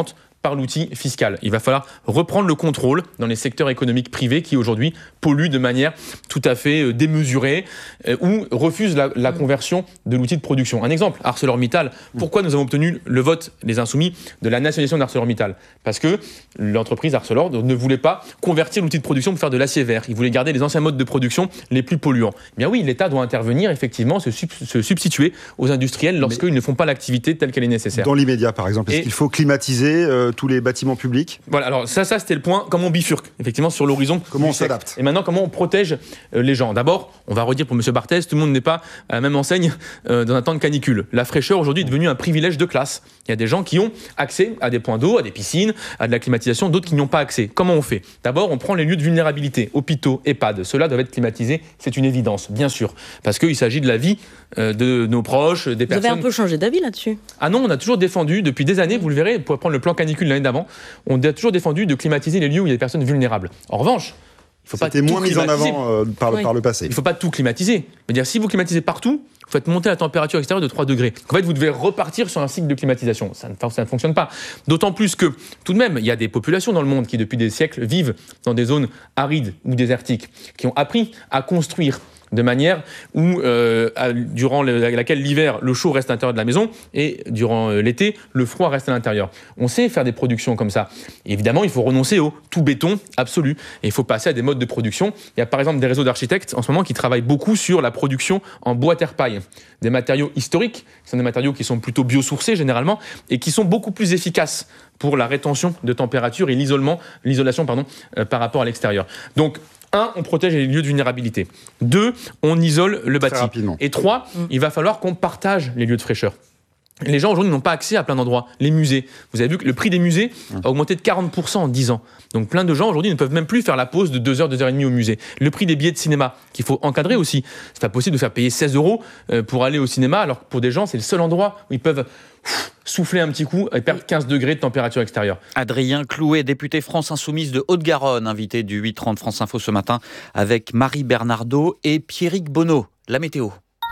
par l'outil fiscal. Il va falloir reprendre le contrôle dans les secteurs économiques privés qui aujourd'hui polluent de manière tout à fait démesurée euh, ou refusent la, la conversion de l'outil de production. Un exemple, ArcelorMittal. Pourquoi nous avons obtenu le vote, les Insoumis, de la nationalisation d'ArcelorMittal ? Parce que l'entreprise Arcelor ne voulait pas convertir l'outil de production pour faire de l'acier vert. Il voulait garder les anciens modes de production les plus polluants. Eh bien oui, l'État doit intervenir, effectivement, se, sub- se substituer aux industriels lorsqu'ils ne font pas l'activité telle qu'elle est nécessaire. Dans l'immédiat, par exemple, est-ce Et... qu'il faut climatiser euh, tous les bâtiments publics ? Voilà, alors ça, ça c'était le point, comment on bifurque, effectivement, sur l'horizon. Comment on s'adapte ? Et maintenant, comment on protège euh, les gens ? D'abord, on va redire pour M. Barthès, tout le monde n'est pas à la même enseigne euh, dans un temps de canicule. La fraîcheur, aujourd'hui, est devenue un privilège de classe. Il y a des gens qui ont accès à des points d'eau, à des piscines, à de la climatisation, d'autres qui n'y ont pas accès. Comment on fait ? D'abord, on prend les lieux de vulnérabilité, hôpitaux, EHPAD. Ceux-là doivent être climatisés, c'est une évidence, bien sûr, parce qu'il s'agit de la vie euh, de nos proches, des Vous personnes... avez un peu changé d'avis là-dessus ? Ah non, on a toujours défendu, depuis des années, vous le verrez, pour prendre le plan canicule l'année d'avant, on a toujours défendu de climatiser les lieux où il y a des personnes vulnérables. En revanche, il faut pas C'était moins mis en avant euh, par, oui. par le passé. Il ne faut pas tout climatiser. Mais dire, si vous climatisez partout, vous faites monter la température extérieure de trois degrés. En fait, vous devez repartir sur un cycle de climatisation. Ça ne, ça ne fonctionne pas. D'autant plus que, tout de même, il y a des populations dans le monde qui, depuis des siècles, vivent dans des zones arides ou désertiques, qui ont appris à construire de manière où, euh, à, durant le, laquelle l'hiver, le chaud reste à l'intérieur de la maison et durant euh, l'été, le froid reste à l'intérieur. On sait faire des productions comme ça. Et évidemment, il faut renoncer au tout béton absolu. Et il faut passer à des modes de production. Il y a par exemple des réseaux d'architectes en ce moment qui travaillent beaucoup sur la production en bois terre-paille. Des matériaux historiques, qui sont des matériaux qui sont plutôt biosourcés généralement et qui sont beaucoup plus efficaces pour la rétention de température et l'isolement, l'isolation pardon, euh, par rapport à l'extérieur. Donc, un, on protège les lieux de vulnérabilité. Deux, on isole le bâti. Et trois, mmh. il va falloir qu'on partage les lieux de fraîcheur. Les gens aujourd'hui n'ont pas accès à plein d'endroits. Les musées. Vous avez vu que le prix des musées a augmenté de quarante pour cent en dix ans. Donc plein de gens aujourd'hui ne peuvent même plus faire la pause de deux heures, deux heures trente au musée. Le prix des billets de cinéma, qu'il faut encadrer aussi. C'est pas possible de faire payer seize euros pour aller au cinéma, alors que pour des gens, c'est le seul endroit où ils peuvent souffler un petit coup et perdre quinze degrés de température extérieure. Adrien Clouet, député France Insoumise de Haute-Garonne, invité du huit trente France Info ce matin avec Marie Bernardo et Pierrick Bonneau. La météo.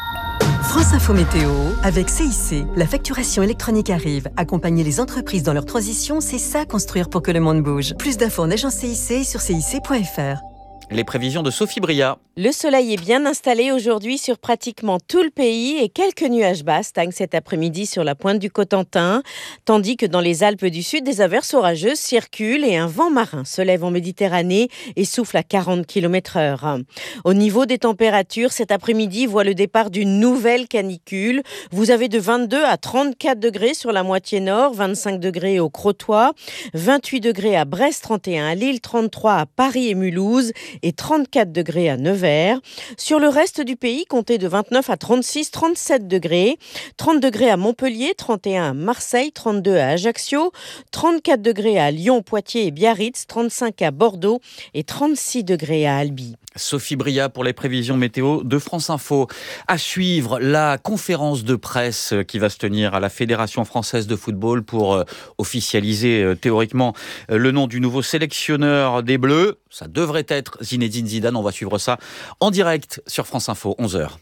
France Info Météo, avec C I C. La facturation électronique arrive. Accompagner les entreprises dans leur transition, c'est ça construire pour que le monde bouge. Plus d'infos en agence C I C sur C I C point F R. Les prévisions de Sophie Bria. Le soleil est bien installé aujourd'hui sur pratiquement tout le pays et quelques nuages bas stagnent cet après-midi sur la pointe du Cotentin, tandis que dans les Alpes du Sud, des averses orageuses circulent et un vent marin se lève en Méditerranée et souffle à quarante kilomètres heure. Au niveau des températures, cet après-midi voit le départ d'une nouvelle canicule. Vous avez de vingt-deux à trente-quatre degrés sur la moitié nord, vingt-cinq degrés au Crotoy, vingt-huit degrés à Brest, trente et un à Lille, trente-trois à Paris et Mulhouse et trente-quatre degrés à Nevers. Sur le reste du pays, comptez de vingt-neuf à trente-six, trente-sept degrés. trente degrés à Montpellier, trente et un à Marseille, trente-deux à Ajaccio, trente-quatre degrés à Lyon, Poitiers et Biarritz, trente-cinq à Bordeaux et trente-six degrés à Albi. Sophie Bria pour les prévisions météo de France Info. À suivre, la conférence de presse qui va se tenir à la Fédération française de football pour euh, officialiser euh, théoriquement euh, le nom du nouveau sélectionneur des Bleus. Ça devrait être Zinedine Zidane. On va suivre ça en direct sur France Info, onze heures.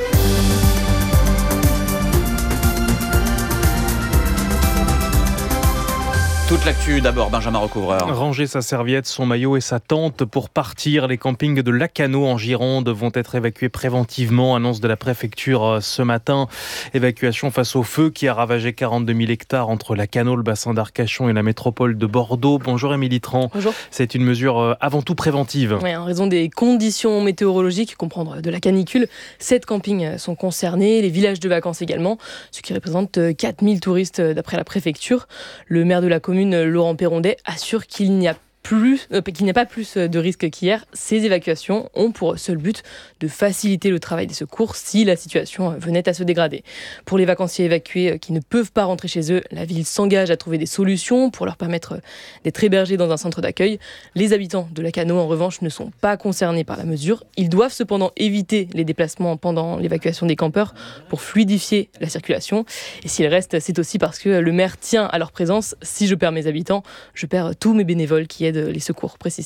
Toute l'actu d'abord, Benjamin Recouvreur. Ranger sa serviette, son maillot et sa tente pour partir. Les campings de Lacanau en Gironde vont être évacués préventivement. Annonce de la préfecture ce matin. Évacuation face au feu qui a ravagé quarante-deux mille hectares entre Lacanau, le bassin d'Arcachon et la métropole de Bordeaux. Bonjour Émilie Tran. Bonjour. C'est une mesure avant tout préventive. Oui, en raison des conditions météorologiques, comprendre de la canicule, sept campings sont concernés, les villages de vacances également, ce qui représente quatre mille touristes d'après la préfecture. Le maire de la commune, Laurent Perrondet, assure qu'il n'y a Plus, euh, qu'il n'y a pas plus de risques qu'hier. Ces évacuations ont pour seul but de faciliter le travail des secours si la situation venait à se dégrader. Pour les vacanciers évacués qui ne peuvent pas rentrer chez eux, la ville s'engage à trouver des solutions pour leur permettre d'être hébergés dans un centre d'accueil. Les habitants de Lacanau, en revanche, ne sont pas concernés par la mesure. Ils doivent cependant éviter les déplacements pendant l'évacuation des campeurs pour fluidifier la circulation. Et s'ils restent, c'est aussi parce que le maire tient à leur présence. Si je perds mes habitants, je perds tous mes bénévoles qui aident les secours, précise-t-il.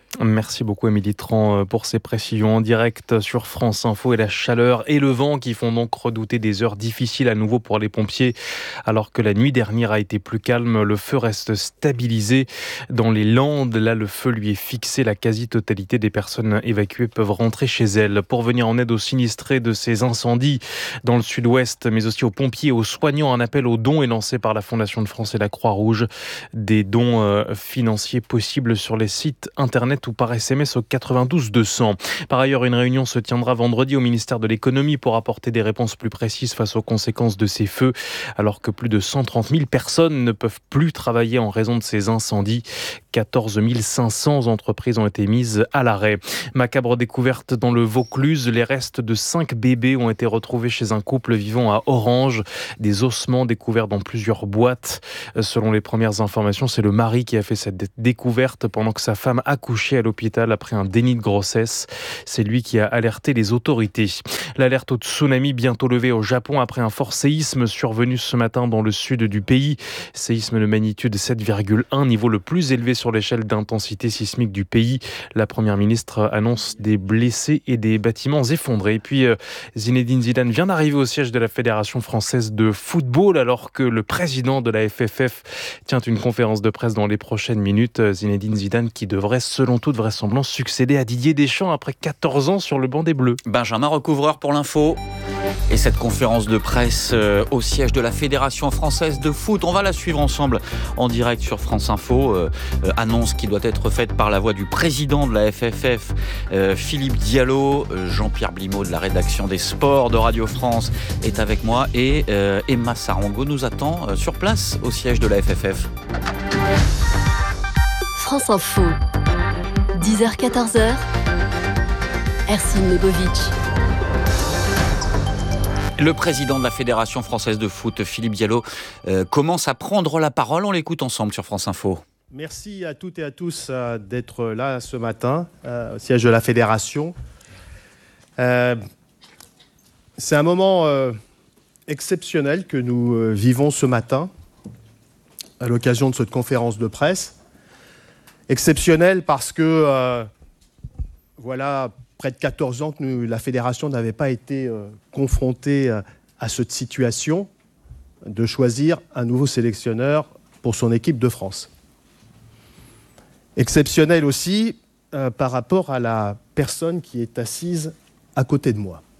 Merci beaucoup Émilie Tran pour ces précisions en direct sur France Info. Et la chaleur et le vent qui font donc redouter des heures difficiles à nouveau pour les pompiers. Alors que la nuit dernière a été plus calme, le feu reste stabilisé dans les Landes. Là, le feu lui est fixé. La quasi-totalité des personnes évacuées peuvent rentrer chez elles. Pour venir en aide aux sinistrés de ces incendies dans le sud-ouest, mais aussi aux pompiers et aux soignants, un appel aux dons est lancé par la Fondation de France et la Croix-Rouge. Des dons financiers possibles sur les sites internet ou par S M S au quatre-vingt-douze deux cents. Par ailleurs, une réunion se tiendra vendredi au ministère de l'économie pour apporter des réponses plus précises face aux conséquences de ces feux, alors que plus de cent trente mille personnes ne peuvent plus travailler en raison de ces incendies. quatorze mille cinq cents entreprises ont été mises à l'arrêt. Macabre découverte dans le Vaucluse, les restes de cinq bébés ont été retrouvés chez un couple vivant à Orange. Des ossements découverts dans plusieurs boîtes. Selon les premières informations, c'est le mari qui a fait cette découverte pendant que sa femme accouchait à l'hôpital après un déni de grossesse. C'est lui qui a alerté les autorités. L'alerte au tsunami bientôt levée au Japon après un fort séisme survenu ce matin dans le sud du pays. Séisme de magnitude sept virgule un, niveau le plus élevé sur l'échelle d'intensité sismique du pays. La première ministre annonce des blessés et des bâtiments effondrés. Et puis Zinedine Zidane vient d'arriver au siège de la Fédération française de football alors que le président de la F F F tient une conférence de presse dans les prochaines minutes. Zinedine Zidane qui devrait selon toute vraisemblance succéder à Didier Deschamps après quatorze ans sur le banc des Bleus. Benjamin Recouvreur pour l'info. Et cette conférence de presse euh, au siège de la Fédération française de foot, on va la suivre ensemble en direct sur France Info. Euh, euh, annonce qui doit être faite par la voix du président de la F F F, euh, Philippe Diallo. Euh, Jean-Pierre Blimaud de la rédaction des sports de Radio France est avec moi. Et euh, Emma Sarango nous attend euh, sur place au siège de la F F F. France Info. dix heures quatorze heures. Ercine Lebovic. Le président de la Fédération française de foot, Philippe Diallo, euh, commence à prendre la parole. On l'écoute ensemble sur France Info. Merci à toutes et à tous euh, d'être là ce matin euh, au siège de la Fédération. Euh, c'est un moment euh, exceptionnel que nous euh, vivons ce matin à l'occasion de cette conférence de presse. Exceptionnel parce que euh, voilà près de quatorze ans que nous, la Fédération n'avait pas été euh, confrontée euh, à cette situation de choisir un nouveau sélectionneur pour son équipe de France. Exceptionnel aussi euh, par rapport à la personne qui est assise à côté de moi.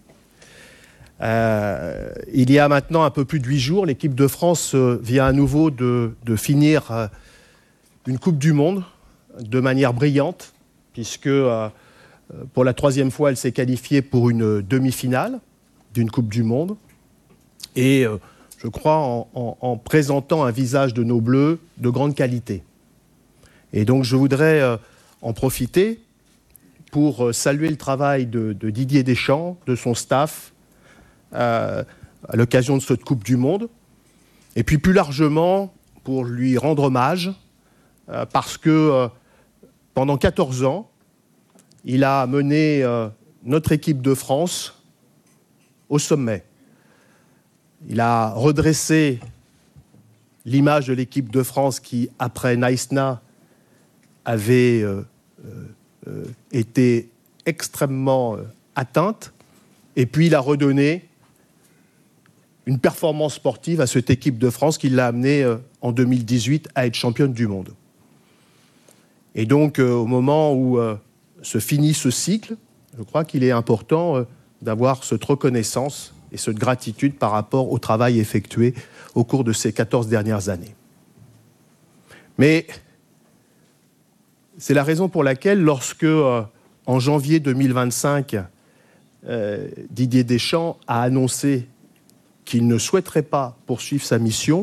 Euh, il y a maintenant un peu plus de huit jours, l'équipe de France euh, vient à nouveau de, de finir euh, une Coupe du Monde de manière brillante, puisque euh, pour la troisième fois, elle s'est qualifiée pour une demi-finale d'une Coupe du Monde. Et euh, je crois en, en, en présentant un visage de nos Bleus de grande qualité. Et donc je voudrais euh, en profiter pour euh, saluer le travail de, de Didier Deschamps, de son staff, euh, à l'occasion de cette Coupe du Monde. Et puis plus largement, pour lui rendre hommage, euh, parce que euh, pendant quatorze ans, il a mené euh, notre équipe de France au sommet. Il a redressé l'image de l'équipe de France qui, après Naïsna, avait euh, euh, été extrêmement euh, atteinte. Et puis il a redonné une performance sportive à cette équipe de France qui l'a amenée euh, en deux mille dix-huit à être championne du monde. Et donc, euh, au moment où euh, se finit ce cycle, je crois qu'il est important euh, d'avoir cette reconnaissance et cette gratitude par rapport au travail effectué au cours de ces quatorze dernières années. Mais c'est la raison pour laquelle, lorsque, euh, en janvier deux mille vingt-cinq, euh, Didier Deschamps a annoncé qu'il ne souhaiterait pas poursuivre sa mission,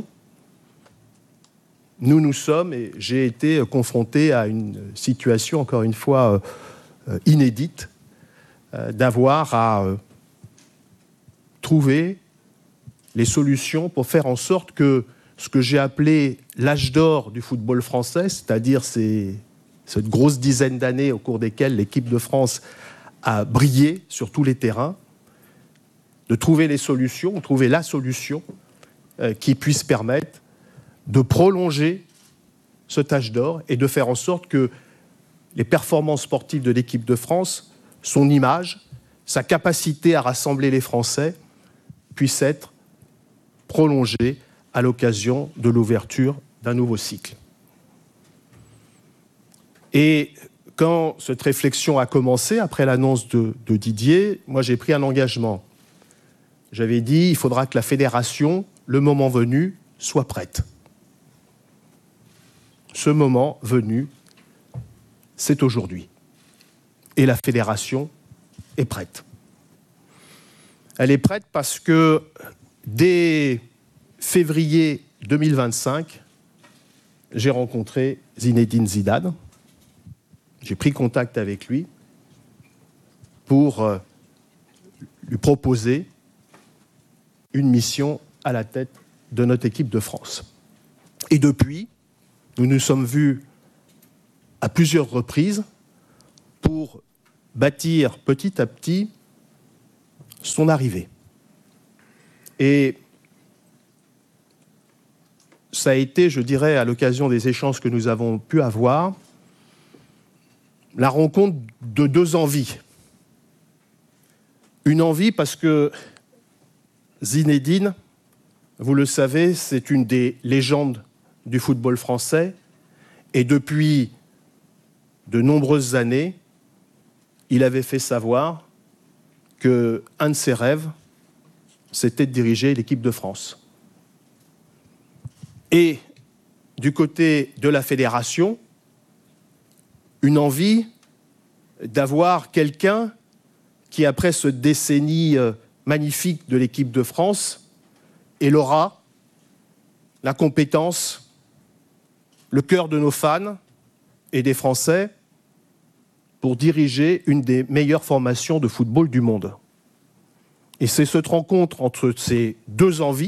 nous nous sommes, et j'ai été confronté à une situation, encore une fois, euh, inédite, euh, d'avoir à euh, trouver les solutions pour faire en sorte que ce que j'ai appelé l'âge d'or du football français, c'est-à-dire ces, cette grosse dizaine d'années au cours desquelles l'équipe de France a brillé sur tous les terrains, de trouver les solutions, trouver la solution euh, qui puisse permettre de prolonger ce âge d'or et de faire en sorte que les performances sportives de l'équipe de France, son image, sa capacité à rassembler les Français puissent être prolongées à l'occasion de l'ouverture d'un nouveau cycle. Et quand cette réflexion a commencé, après l'annonce de, de Didier, moi j'ai pris un engagement. J'avais dit, il faudra que la fédération, le moment venu, soit prête. Ce moment venu, c'est aujourd'hui. Et la fédération est prête. Elle est prête parce que dès février deux mille vingt-cinq, j'ai rencontré Zinedine Zidane. J'ai pris contact avec lui pour euh, lui proposer une mission à la tête de notre équipe de France. Et depuis, nous nous sommes vus à plusieurs reprises pour bâtir petit à petit son arrivée. Et ça a été, je dirais, à l'occasion des échanges que nous avons pu avoir, la rencontre de deux envies. Une envie parce que Zinedine, vous le savez, c'est une des légendes du football français et depuis de nombreuses années, il avait fait savoir qu'un de ses rêves, c'était de diriger l'équipe de France. Et du côté de la fédération, une envie d'avoir quelqu'un qui, après ce décennie magnifique de l'équipe de France, ait l'aura, la compétence, le cœur de nos fans et des Français pour diriger une des meilleures formations de football du monde. Et c'est cette rencontre entre ces deux envies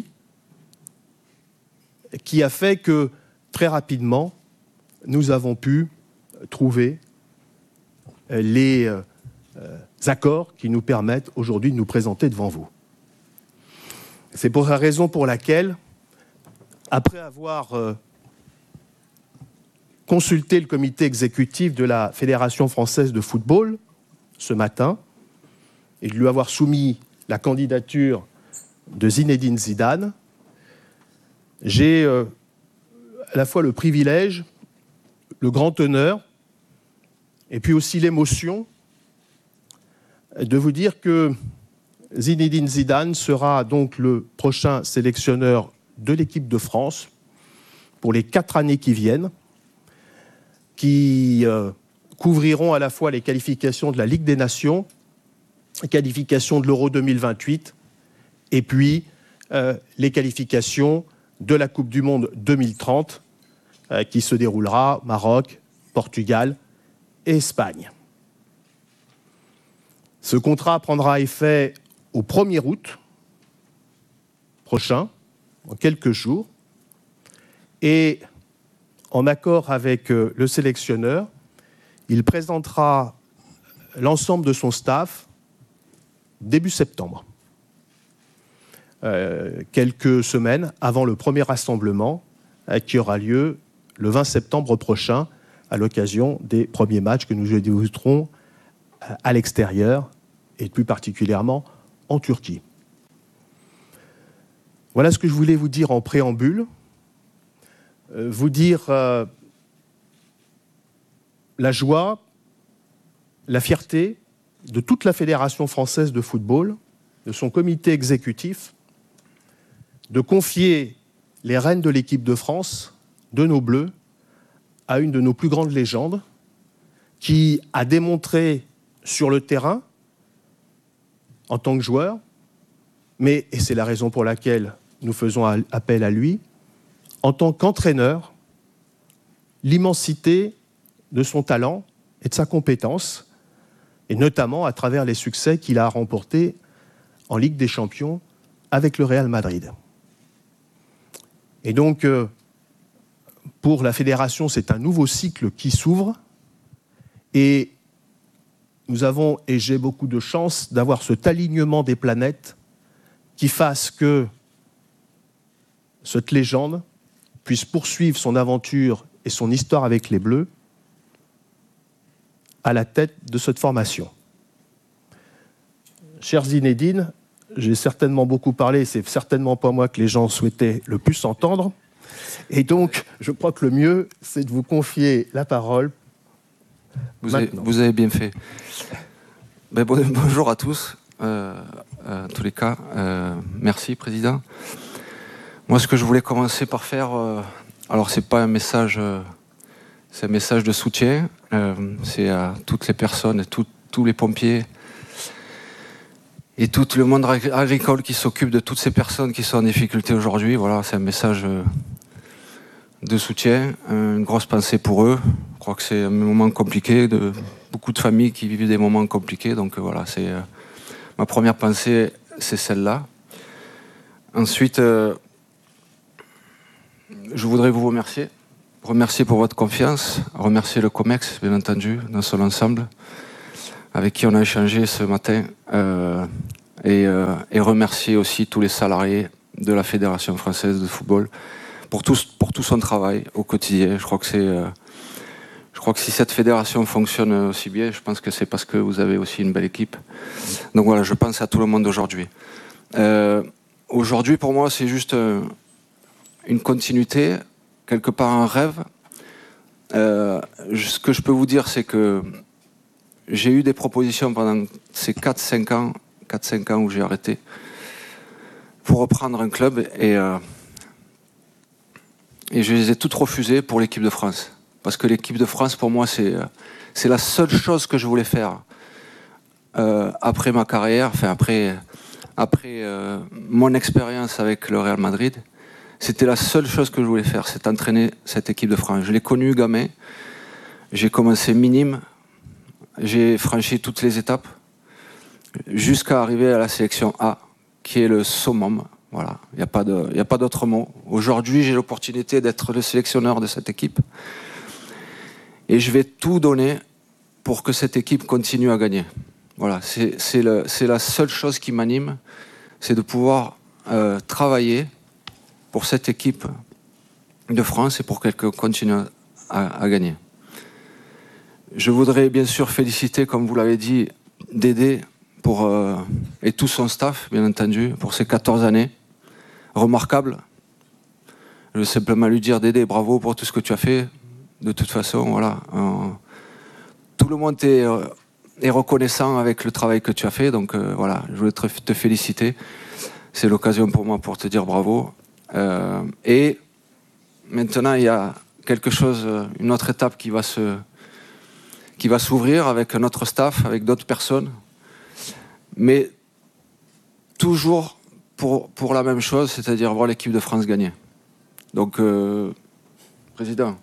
qui a fait que, très rapidement, nous avons pu trouver les euh, accords qui nous permettent aujourd'hui de nous présenter devant vous. C'est pour la raison pour laquelle, après avoir euh, consulté le comité exécutif de la Fédération française de football ce matin et de lui avoir soumis la candidature de Zinedine Zidane, j'ai euh, à la fois le privilège, le grand honneur et puis aussi l'émotion de vous dire que Zinedine Zidane sera donc le prochain sélectionneur de l'équipe de France pour les quatre années qui viennent, qui euh, couvriront à la fois les qualifications de la Ligue des Nations, les qualifications de l'Euro deux mille vingt-huit et puis euh, les qualifications de la Coupe du Monde deux mille trente euh, qui se déroulera Maroc, Portugal et Espagne. Ce contrat prendra effet au premier août prochain, en quelques jours, et en accord avec le sélectionneur, il présentera l'ensemble de son staff début septembre, euh, quelques semaines avant le premier rassemblement euh, qui aura lieu le vingt septembre prochain à l'occasion des premiers matchs que nous disputerons euh, à l'extérieur et plus particulièrement en Turquie. Voilà ce que je voulais vous dire en préambule. Euh, vous dire euh, la joie, la fierté de toute la Fédération française de football, de son comité exécutif, de confier les rênes de l'équipe de France, de nos Bleus, à une de nos plus grandes légendes, qui a démontré sur le terrain, en tant que joueur, mais, et c'est la raison pour laquelle nous faisons appel à lui, en tant qu'entraîneur, l'immensité de son talent et de sa compétence, et notamment à travers les succès qu'il a remportés en Ligue des Champions avec le Real Madrid. Et donc, euh, pour la fédération, c'est un nouveau cycle qui s'ouvre, et nous avons, et j'ai beaucoup de chance, d'avoir cet alignement des planètes qui fasse que cette légende puisse poursuivre son aventure et son histoire avec les Bleus à la tête de cette formation. Cher Zinedine, j'ai certainement beaucoup parlé, c'est certainement pas moi que les gens souhaitaient le plus entendre. Et donc, je crois que le mieux, c'est de vous confier la parole. Vous, avez, vous avez bien fait. Ben, bon, bonjour à tous, euh, euh, en tous les cas. Euh, merci, Président. Moi, ce que je voulais commencer par faire, euh, alors c'est pas un message, euh, c'est un message de soutien. Euh, c'est à toutes les personnes, tout, tous les pompiers et tout le monde agricole qui s'occupe de toutes ces personnes qui sont en difficulté aujourd'hui. Voilà, c'est un message euh, de soutien, une grosse pensée pour eux. Je crois que c'est un moment compliqué, de beaucoup de familles qui vivent des moments compliqués. Donc euh, voilà, c'est euh, ma première pensée, c'est celle-là. Ensuite, euh, je voudrais vous remercier, remercier pour votre confiance, remercier le COMEX, bien entendu, dans son ensemble, avec qui on a échangé ce matin, euh, et, euh, et remercier aussi tous les salariés de la Fédération française de football pour tout, pour tout son travail au quotidien. Je crois que c'est, euh, je crois que si cette fédération fonctionne aussi bien, je pense que c'est parce que vous avez aussi une belle équipe. Donc voilà, je pense à tout le monde aujourd'hui. Euh, aujourd'hui, pour moi, c'est juste euh, une continuité, quelque part un rêve. Euh, ce que je peux vous dire, c'est que j'ai eu des propositions pendant ces quatre cinq ans, quatre cinq ans où j'ai arrêté, pour reprendre un club, et, euh, et je les ai toutes refusées pour l'équipe de France. Parce que l'équipe de France, pour moi, c'est, c'est la seule chose que je voulais faire euh, après ma carrière, enfin après, après euh, mon expérience avec le Real Madrid. C'était la seule chose que je voulais faire, c'est entraîner cette équipe de France. Je l'ai connue gamin, j'ai commencé minime, j'ai franchi toutes les étapes, jusqu'à arriver à la sélection A, qui est le summum. Voilà, il n'y a pas de, il n'y a pas d'autre mot. Aujourd'hui, j'ai l'opportunité d'être le sélectionneur de cette équipe. Et je vais tout donner pour que cette équipe continue à gagner. Voilà, c'est, c'est, le, c'est la seule chose qui m'anime, c'est de pouvoir euh, travailler pour cette équipe de France et pour qu'elle continue à, à gagner. Je voudrais bien sûr féliciter, comme vous l'avez dit, Dédé pour, euh, et tout son staff, bien entendu, pour ces quatorze années remarquables. Je veux simplement lui dire, Dédé, bravo pour tout ce que tu as fait. De toute façon, voilà, euh, tout le monde est, euh, est reconnaissant avec le travail que tu as fait. Donc euh, voilà, je voulais te, te féliciter. C'est l'occasion pour moi pour te dire bravo. Euh, et maintenant, il y a quelque chose, une autre étape qui va se, qui va s'ouvrir avec notre staff, avec d'autres personnes, mais toujours pour, pour la même chose, c'est-à-dire voir l'équipe de France gagner. Donc, euh, Président,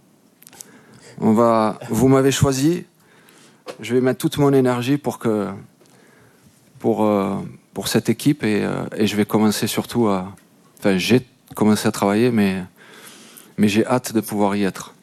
on va, vous m'avez choisi, je vais mettre toute mon énergie pour, que, pour, euh, pour cette équipe, et, euh, et je vais commencer surtout à... Enfin, j'ai commencé à travailler, mais, mais j'ai hâte de pouvoir y être.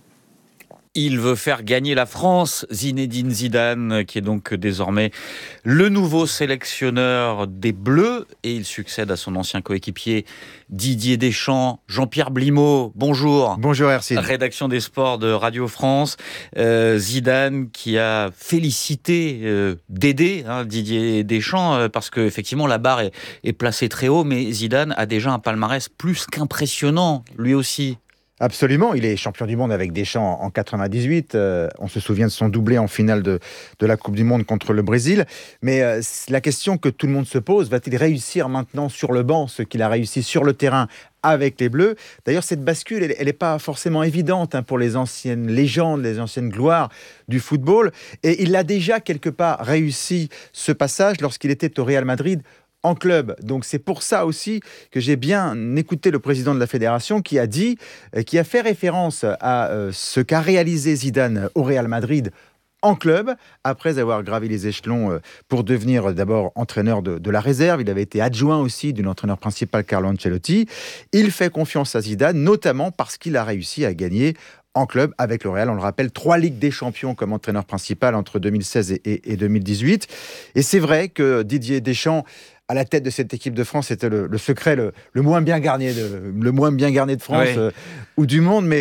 Il veut faire gagner la France, Zinedine Zidane, qui est donc désormais le nouveau sélectionneur des Bleus, et il succède à son ancien coéquipier Didier Deschamps. Jean-Pierre Blimaud, bonjour. Bonjour Ercine. Rédaction des sports de Radio France. Euh, Zidane qui a félicité euh, Dédé, hein, Didier Deschamps, euh, parce qu'effectivement la barre est, est placée très haut, mais Zidane a déjà un palmarès plus qu'impressionnant, lui aussi. Absolument, il est champion du monde avec Deschamps en quatre-vingt-dix-huit. Euh, on se souvient de son doublé en finale de, de la Coupe du Monde contre le Brésil. Mais euh, la question que tout le monde se pose, va-t-il réussir maintenant sur le banc ce qu'il a réussi sur le terrain avec les Bleus? D'ailleurs, cette bascule, elle n'est pas forcément évidente hein, pour les anciennes légendes, les anciennes gloires du football. Et il a déjà quelque part réussi ce passage lorsqu'il était au Real Madrid en club. Donc c'est pour ça aussi que j'ai bien écouté le président de la fédération qui a dit, euh, qui a fait référence à euh, ce qu'a réalisé Zidane au Real Madrid en club, après avoir gravi les échelons euh, pour devenir d'abord entraîneur de, de la réserve. Il avait été adjoint aussi de l'entraîneur principal Carlo Ancelotti. Il fait confiance à Zidane, notamment parce qu'il a réussi à gagner en club avec le Real. On le rappelle, trois Ligues des Champions comme entraîneur principal entre deux mille seize et, et, et deux mille dix-huit. Et c'est vrai que Didier Deschamps, à la tête de cette équipe de France, c'était le, le secret le, le moins bien garni de, le moins bien garni de France oui. euh, ou du monde. Mais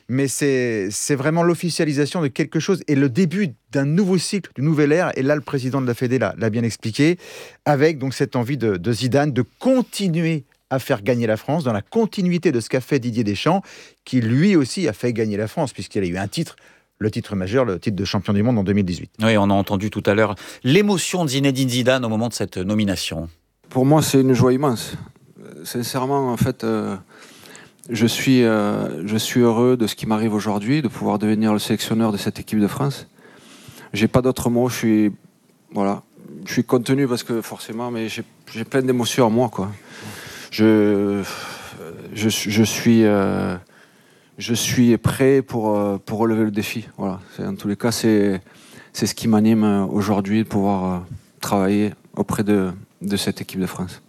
mais c'est, c'est vraiment l'officialisation de quelque chose et le début d'un nouveau cycle, d'une nouvelle ère. Et là, le président de la Fédé l'a, l'a bien expliqué, avec donc cette envie de, de Zidane de continuer à faire gagner la France dans la continuité de ce qu'a fait Didier Deschamps, qui lui aussi a fait gagner la France, puisqu'il a eu un titre, le titre majeur, le titre de champion du monde en deux mille dix-huit. Oui, on a entendu tout à l'heure l'émotion de Zinedine Zidane au moment de cette nomination. Pour moi, c'est une joie immense. Sincèrement, en fait, euh, je, suis, euh, je suis heureux de ce qui m'arrive aujourd'hui, de pouvoir devenir le sélectionneur de cette équipe de France. J'ai pas d'autres mots, je suis, voilà, je suis contenu parce que forcément, mais j'ai, j'ai plein d'émotions en moi, quoi. Je, je, je suis... Euh, Je suis prêt pour, pour relever le défi. Voilà. C'est, en tous les cas, c'est, c'est ce qui m'anime aujourd'hui, de pouvoir travailler auprès de, de cette équipe de France.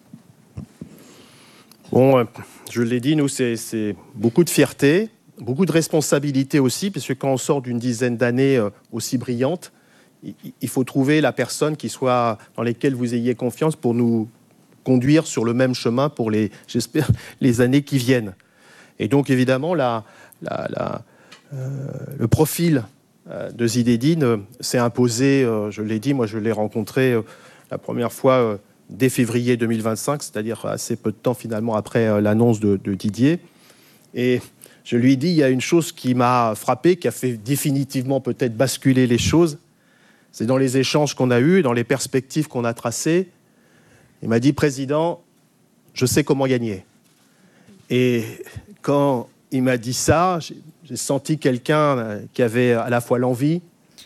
Bon, je l'ai dit, nous, c'est, c'est beaucoup de fierté, beaucoup de responsabilité aussi, parce que quand on sort d'une dizaine d'années aussi brillantes, il faut trouver la personne qui soit, dans laquelle vous ayez confiance pour nous conduire sur le même chemin pour les, j'espère, les années qui viennent. Et donc, évidemment, la, la, la, euh, le profil euh, de Zinedine euh, s'est imposé, euh, je l'ai dit, moi je l'ai rencontré euh, la première fois euh, dès février deux mille vingt-cinq, c'est-à-dire assez peu de temps finalement après euh, l'annonce de, de Didier. Et je lui ai dit, il y a une chose qui m'a frappé, qui a fait définitivement peut-être basculer les choses, c'est dans les échanges qu'on a eus, dans les perspectives qu'on a tracées. Il m'a dit, président, je sais comment gagner. Et quand il m'a dit ça, j'ai, j'ai senti quelqu'un qui avait à la fois l'envie,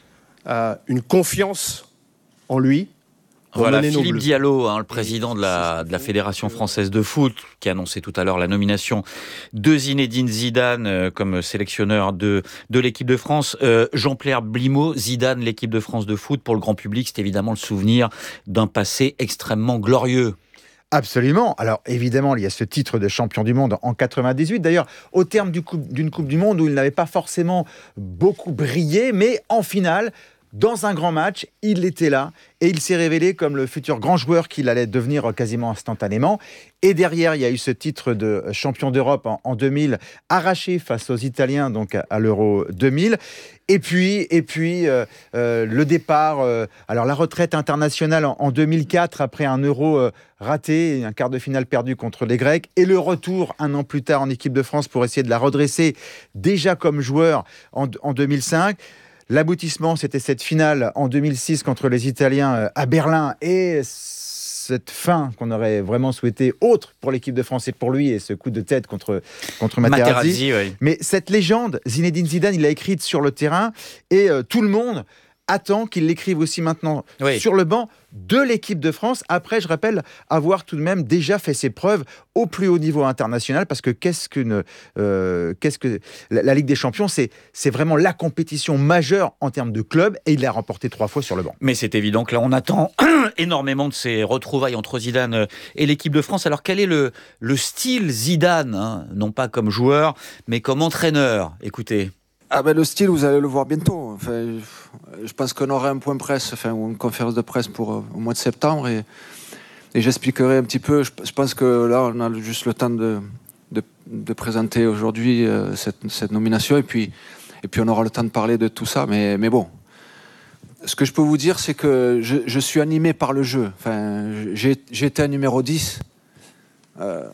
euh, une confiance en lui. Voilà, Philippe Diallo, hein, le président de la, de la Fédération française de foot, qui a annoncé tout à l'heure la nomination de Zinedine Zidane euh, comme sélectionneur de, de l'équipe de France. Euh, Jean-Pierre Blimaud, Zidane, l'équipe de France de foot, pour le grand public, c'est évidemment le souvenir d'un passé extrêmement glorieux. Absolument. Alors évidemment, il y a ce titre de champion du monde en quatre-vingt-dix-huit. D'ailleurs, au terme du coupe, d'une Coupe du Monde où il n'avait pas forcément beaucoup brillé, mais en finale, dans un grand match, il était là et il s'est révélé comme le futur grand joueur qu'il allait devenir quasiment instantanément. Et derrière, il y a eu ce titre de champion d'Europe en, en deux mille, arraché face aux Italiens donc à, à l'Euro deux mille. Et puis, et puis euh, euh, le départ, euh, alors la retraite internationale en, en deux mille quatre après un Euro euh, raté, un quart de finale perdu contre les Grecs, et le retour un an plus tard en équipe de France pour essayer de la redresser déjà comme joueur en, en deux mille cinq. L'aboutissement, c'était cette finale en deux mille six contre les Italiens à Berlin et cette fin qu'on aurait vraiment souhaité autre pour l'équipe de France et pour lui et ce coup de tête contre, contre Materazzi. Materazzi oui. Mais cette légende, Zinedine Zidane, il l'a écrite sur le terrain et euh, tout le monde attend qu'il l'écrive aussi maintenant oui. sur le banc de l'équipe de France. Après, je rappelle, avoir tout de même déjà fait ses preuves au plus haut niveau international, parce que qu'est-ce qu'une, euh, qu'est-ce que la, la Ligue des Champions, c'est, c'est vraiment la compétition majeure en termes de club, et il l'a remporté trois fois sur le banc. Mais c'est évident que là, on attend énormément de ces retrouvailles entre Zidane et l'équipe de France. Alors, quel est le, le style Zidane, hein, non pas comme joueur, mais comme entraîneur? Écoutez. Ah ben le style, vous allez le voir bientôt. Enfin, je pense qu'on aura un point presse, enfin, ou une conférence de presse pour euh, au mois de septembre, et, et j'expliquerai un petit peu. Je, je pense que là, on a juste le temps de, de, de présenter aujourd'hui euh, cette, cette nomination, et puis, et puis on aura le temps de parler de tout ça. Mais, mais bon, ce que je peux vous dire, c'est que je, je suis animé par le jeu. Enfin, j'ai, j'ai été un numéro dix. Euh,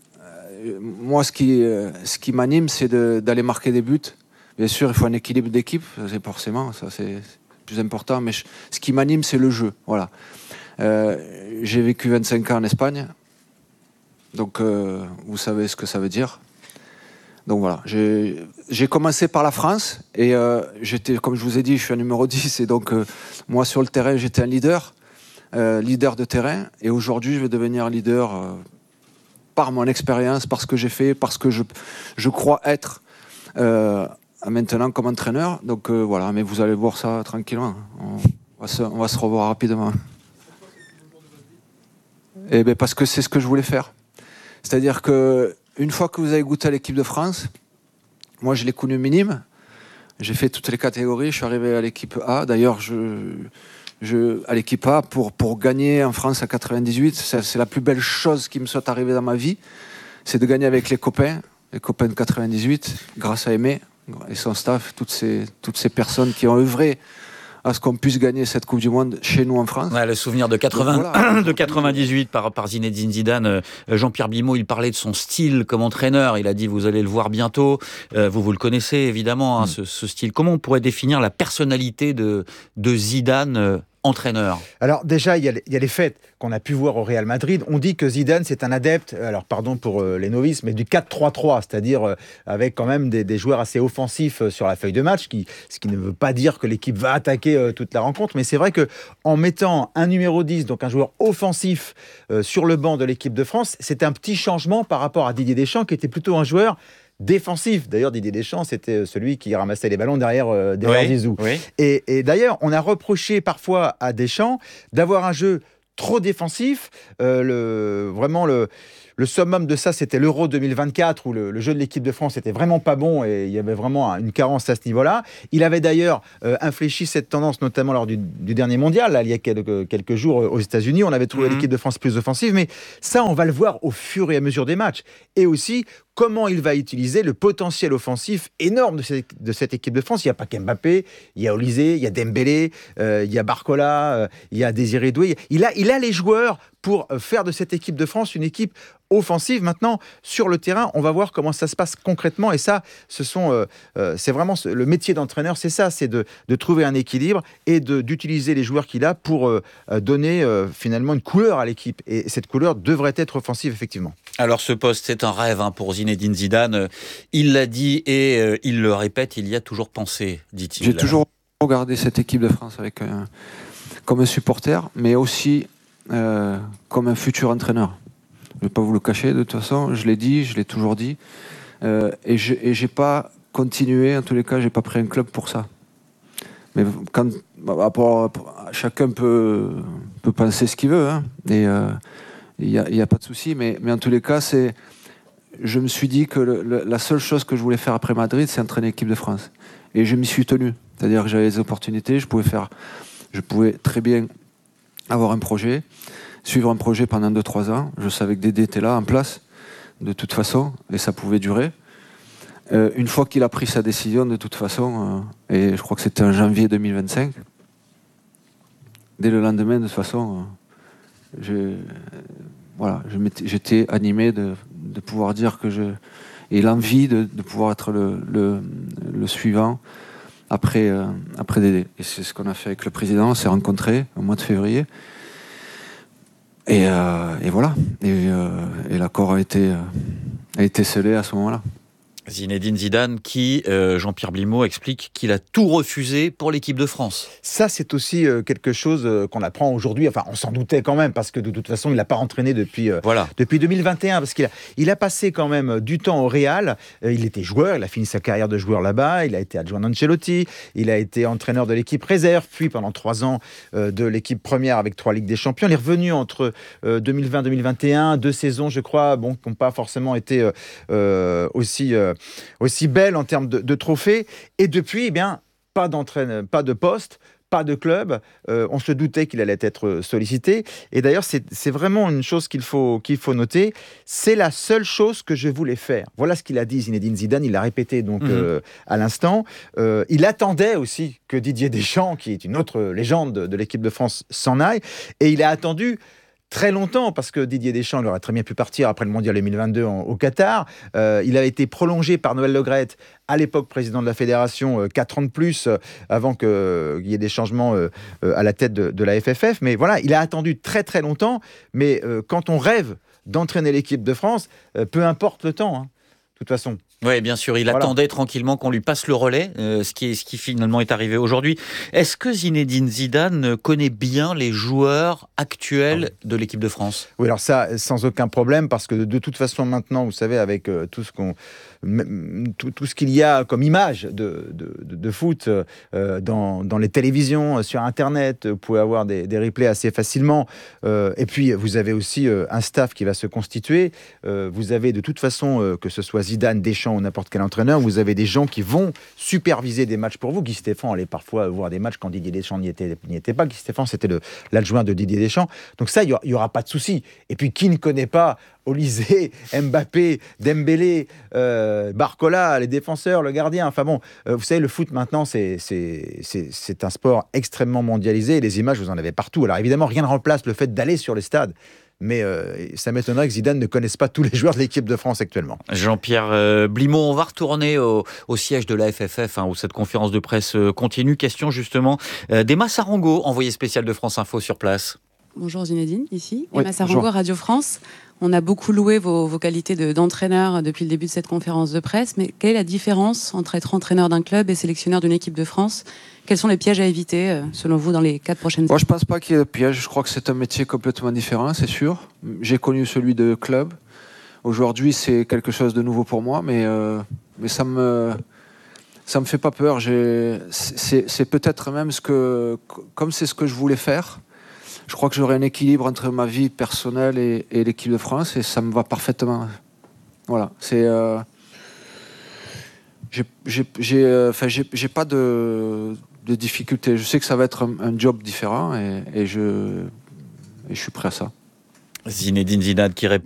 moi, ce qui, ce qui m'anime, c'est de, d'aller marquer des buts. Bien sûr, il faut un équilibre d'équipe, c'est forcément, ça c'est plus important, mais je, ce qui m'anime, c'est le jeu. Voilà. Euh, j'ai vécu vingt-cinq ans en Espagne, donc euh, vous savez ce que ça veut dire. Donc voilà, j'ai, j'ai commencé par la France, et euh, j'étais, comme je vous ai dit, je suis un numéro dix, et donc euh, moi sur le terrain, j'étais un leader, euh, leader de terrain, et aujourd'hui, je vais devenir un leader euh, par mon expérience, par ce que j'ai fait, parce que je, je crois être... Euh, maintenant comme entraîneur, donc euh, voilà, mais vous allez voir ça tranquillement, on va se, on va se revoir rapidement. Et bien parce que c'est ce que je voulais faire, c'est-à-dire que une fois que vous avez goûté à l'équipe de France, moi je l'ai connu minime, j'ai fait toutes les catégories, je suis arrivé à l'équipe A, d'ailleurs je, je, à l'équipe A pour, pour gagner en France à quatre-vingt-dix-huit, c'est, c'est la plus belle chose qui me soit arrivée dans ma vie, c'est de gagner avec les copains, les copains de quatre-vingt-dix-huit, grâce à Aimé. et son staff, toutes ces, toutes ces personnes qui ont œuvré à ce qu'on puisse gagner cette Coupe du Monde chez nous en France. Ouais, le souvenir de, quatre-vingts, voilà. de quatre-vingt-dix-huit par, par Zinedine Zidane. Jean-Pierre Blimaud, il parlait de son style comme entraîneur. Il a dit, vous allez le voir bientôt. Euh, vous, vous le connaissez évidemment, hein, mm. ce, ce style. Comment on pourrait définir la personnalité de, de Zidane euh, entraîneur? Alors déjà, il y, a les, il y a les faits qu'on a pu voir au Real Madrid. On dit que Zidane, c'est un adepte, alors pardon pour euh, les novices, mais du quatre trois trois, c'est-à-dire euh, avec quand même des, des joueurs assez offensifs euh, sur la feuille de match, qui, ce qui ne veut pas dire que l'équipe va attaquer euh, toute la rencontre, mais c'est vrai qu'en mettant un numéro dix, donc un joueur offensif, euh, sur le banc de l'équipe de France, c'est un petit changement par rapport à Didier Deschamps, qui était plutôt un joueur défensif. D'ailleurs, Didier Deschamps, c'était celui qui ramassait les ballons derrière, euh, derrière oui, Zizou. Oui. Et, et d'ailleurs, on a reproché parfois à Deschamps d'avoir un jeu trop défensif. Euh, le, vraiment, le, le summum de ça, c'était l'Euro deux mille vingt-quatre, où le, le jeu de l'équipe de France était vraiment pas bon et il y avait vraiment une carence à ce niveau-là. Il avait d'ailleurs euh, infléchi cette tendance, notamment lors du, du dernier mondial, là, il y a quelques, quelques jours aux États-Unis. On avait trouvé mm-hmm. l'équipe de France plus offensive, mais ça, on va le voir au fur et à mesure des matchs. Et aussi, comment il va utiliser le potentiel offensif énorme de cette, de cette équipe de France. Il n'y a pas qu'Mbappé, il y a Olysée, il y a Dembélé, euh, il y a Barcola, euh, il y a Désiré Doué. Il a, il a les joueurs pour faire de cette équipe de France une équipe offensive. Maintenant, sur le terrain, on va voir comment ça se passe concrètement. Et ça, ce sont, euh, euh, c'est vraiment ce, le métier d'entraîneur, c'est ça, c'est de, de trouver un équilibre et de, d'utiliser les joueurs qu'il a pour euh, donner euh, finalement une couleur à l'équipe. Et cette couleur devrait être offensive, effectivement. Alors ce poste, c'est un rêve hein, pour Zinedine Zidane. Il l'a dit et euh, il le répète, il y a toujours pensé, dit-il. J'ai toujours regardé cette équipe de France avec un, comme un supporter, mais aussi euh, comme un futur entraîneur. Je ne vais pas vous le cacher, de toute façon, je l'ai dit, je l'ai toujours dit. Euh, et je n'ai pas continué, en tous les cas, je n'ai pas pris un club pour ça. Mais quand, bah, pour, pour, chacun peut, peut penser ce qu'il veut, hein, et euh, il n'y a, y a pas de souci, mais, mais en tous les cas, c'est, je me suis dit que le, le, la seule chose que je voulais faire après Madrid, c'est entraîner l'équipe de France. Et je m'y suis tenu. C'est-à-dire que j'avais des opportunités, je pouvais faire, je pouvais très bien avoir un projet, suivre un projet pendant deux trois ans. Je savais que Dédé était là, en place, de toute façon, et ça pouvait durer. Euh, une fois qu'il a pris sa décision, de toute façon, euh, et je crois que c'était en janvier deux mille vingt-cinq, dès le lendemain, de toute façon, euh, je, euh, voilà, je j'étais animé de, de pouvoir dire que je... et l'envie de, de pouvoir être le, le, le suivant après, euh, après Dédé. Et c'est ce qu'on a fait avec le président, on s'est rencontrés au mois de février. Et, euh, et voilà, et, euh, et l'accord a été, euh, a été scellé à ce moment-là. Zinedine Zidane qui, euh, Jean-Pierre Blimaud, explique qu'il a tout refusé pour l'équipe de France. Ça, c'est aussi euh, quelque chose euh, qu'on apprend aujourd'hui. Enfin, on s'en doutait quand même, parce que de toute façon, il n'a pas entraîné depuis, euh, voilà. depuis deux mille vingt et un, parce qu'il a, il a passé quand même du temps au Real. Euh, il était joueur, il a fini sa carrière de joueur là-bas, il a été adjoint d'Ancelotti, il a été entraîneur de l'équipe réserve, puis pendant trois ans euh, de l'équipe première avec trois Ligues des Champions. Il est revenu entre euh, deux mille vingt deux mille vingt et un, deux saisons, je crois, bon, qui n'ont pas forcément été euh, euh, aussi... Euh, aussi belle en termes de, de trophées, et depuis, eh bien, pas d'entraîneur, pas de poste, pas de club. Euh, on se doutait qu'il allait être sollicité, et d'ailleurs, c'est, c'est vraiment une chose qu'il faut, qu'il faut noter. C'est la seule chose que je voulais faire. Voilà ce qu'il a dit, Zinedine Zidane. Il l'a répété donc mmh. euh, à l'instant. Euh, il attendait aussi que Didier Deschamps, qui est une autre légende de, de l'équipe de France, s'en aille, et il a attendu très longtemps, parce que Didier Deschamps, il aurait très bien pu partir après le Mondial deux mille vingt-deux en, au Qatar. Euh, il a été prolongé par Noël Le Graët, à l'époque président de la Fédération, euh, quatre ans de plus, euh, avant qu'il euh, y ait des changements euh, euh, à la tête de, de la F F F. Mais voilà, il a attendu très très longtemps. Mais euh, quand on rêve d'entraîner l'équipe de France, euh, peu importe le temps, hein, de toute façon. Oui, bien sûr, il voilà. attendait tranquillement qu'on lui passe le relais, euh, ce, qui est, ce qui finalement est arrivé aujourd'hui. Est-ce que Zinedine Zidane connaît bien les joueurs actuels de l'équipe de France ? Oui, alors ça, sans aucun problème, parce que de, de toute façon, maintenant, vous savez, avec euh, tout ce qu'on... Tout, tout ce qu'il y a comme image de, de, de, de foot euh, dans, dans les télévisions, sur Internet, vous pouvez avoir des, des replays assez facilement. Euh, et puis, vous avez aussi euh, un staff qui va se constituer. Euh, vous avez de toute façon, euh, que ce soit Zidane, Deschamps, Deschamps ou n'importe quel entraîneur, vous avez des gens qui vont superviser des matchs pour vous. Guy Stéphane allait parfois voir des matchs quand Didier Deschamps n'y était, n'y était pas. Guy Stéphane, c'était le, l'adjoint de Didier Deschamps. Donc ça, il n'y aura pas de souci. Et puis, qui ne connaît pas Olysée, Mbappé, Dembélé, euh, Barcola, les défenseurs, le gardien. Enfin bon, euh, vous savez, le foot maintenant, c'est, c'est, c'est, c'est un sport extrêmement mondialisé. Et les images, vous en avez partout. Alors évidemment, rien ne remplace le fait d'aller sur les stades. Mais euh, ça m'étonnerait que Zidane ne connaisse pas tous les joueurs de l'équipe de France actuellement. Jean-Pierre euh, Blimont, on va retourner au, au siège de la F F F, hein, où cette conférence de presse euh, continue. Question justement euh, d'Emma Sarango, envoyée spéciale de France Info sur place. Bonjour Zinedine, ici. Oui, Emma Sarango, Radio France. On a beaucoup loué vos, vos qualités de, d'entraîneur depuis le début de cette conférence de presse, mais quelle est la différence entre être entraîneur d'un club et sélectionneur d'une équipe de France ? Quels sont les pièges à éviter, selon vous, dans les quatre prochaines années ? Moi, je ne pense pas qu'il y ait de pièges. Je crois que c'est un métier complètement différent, c'est sûr. J'ai connu celui de club. Aujourd'hui, c'est quelque chose de nouveau pour moi, mais, euh, mais ça me... ça me fait pas peur. J'ai... C'est, c'est peut-être même ce que... Comme c'est ce que je voulais faire, je crois que j'aurai un équilibre entre ma vie personnelle et, et l'équipe de France, et ça me va parfaitement. Voilà, c'est... Euh... J'ai, j'ai, j'ai, euh, enfin, j'ai, j'ai pas de, de difficultés. Je sais que ça va être un, un job différent, et, et, je, et je suis prêt à ça. Zinedine Zidane qui répond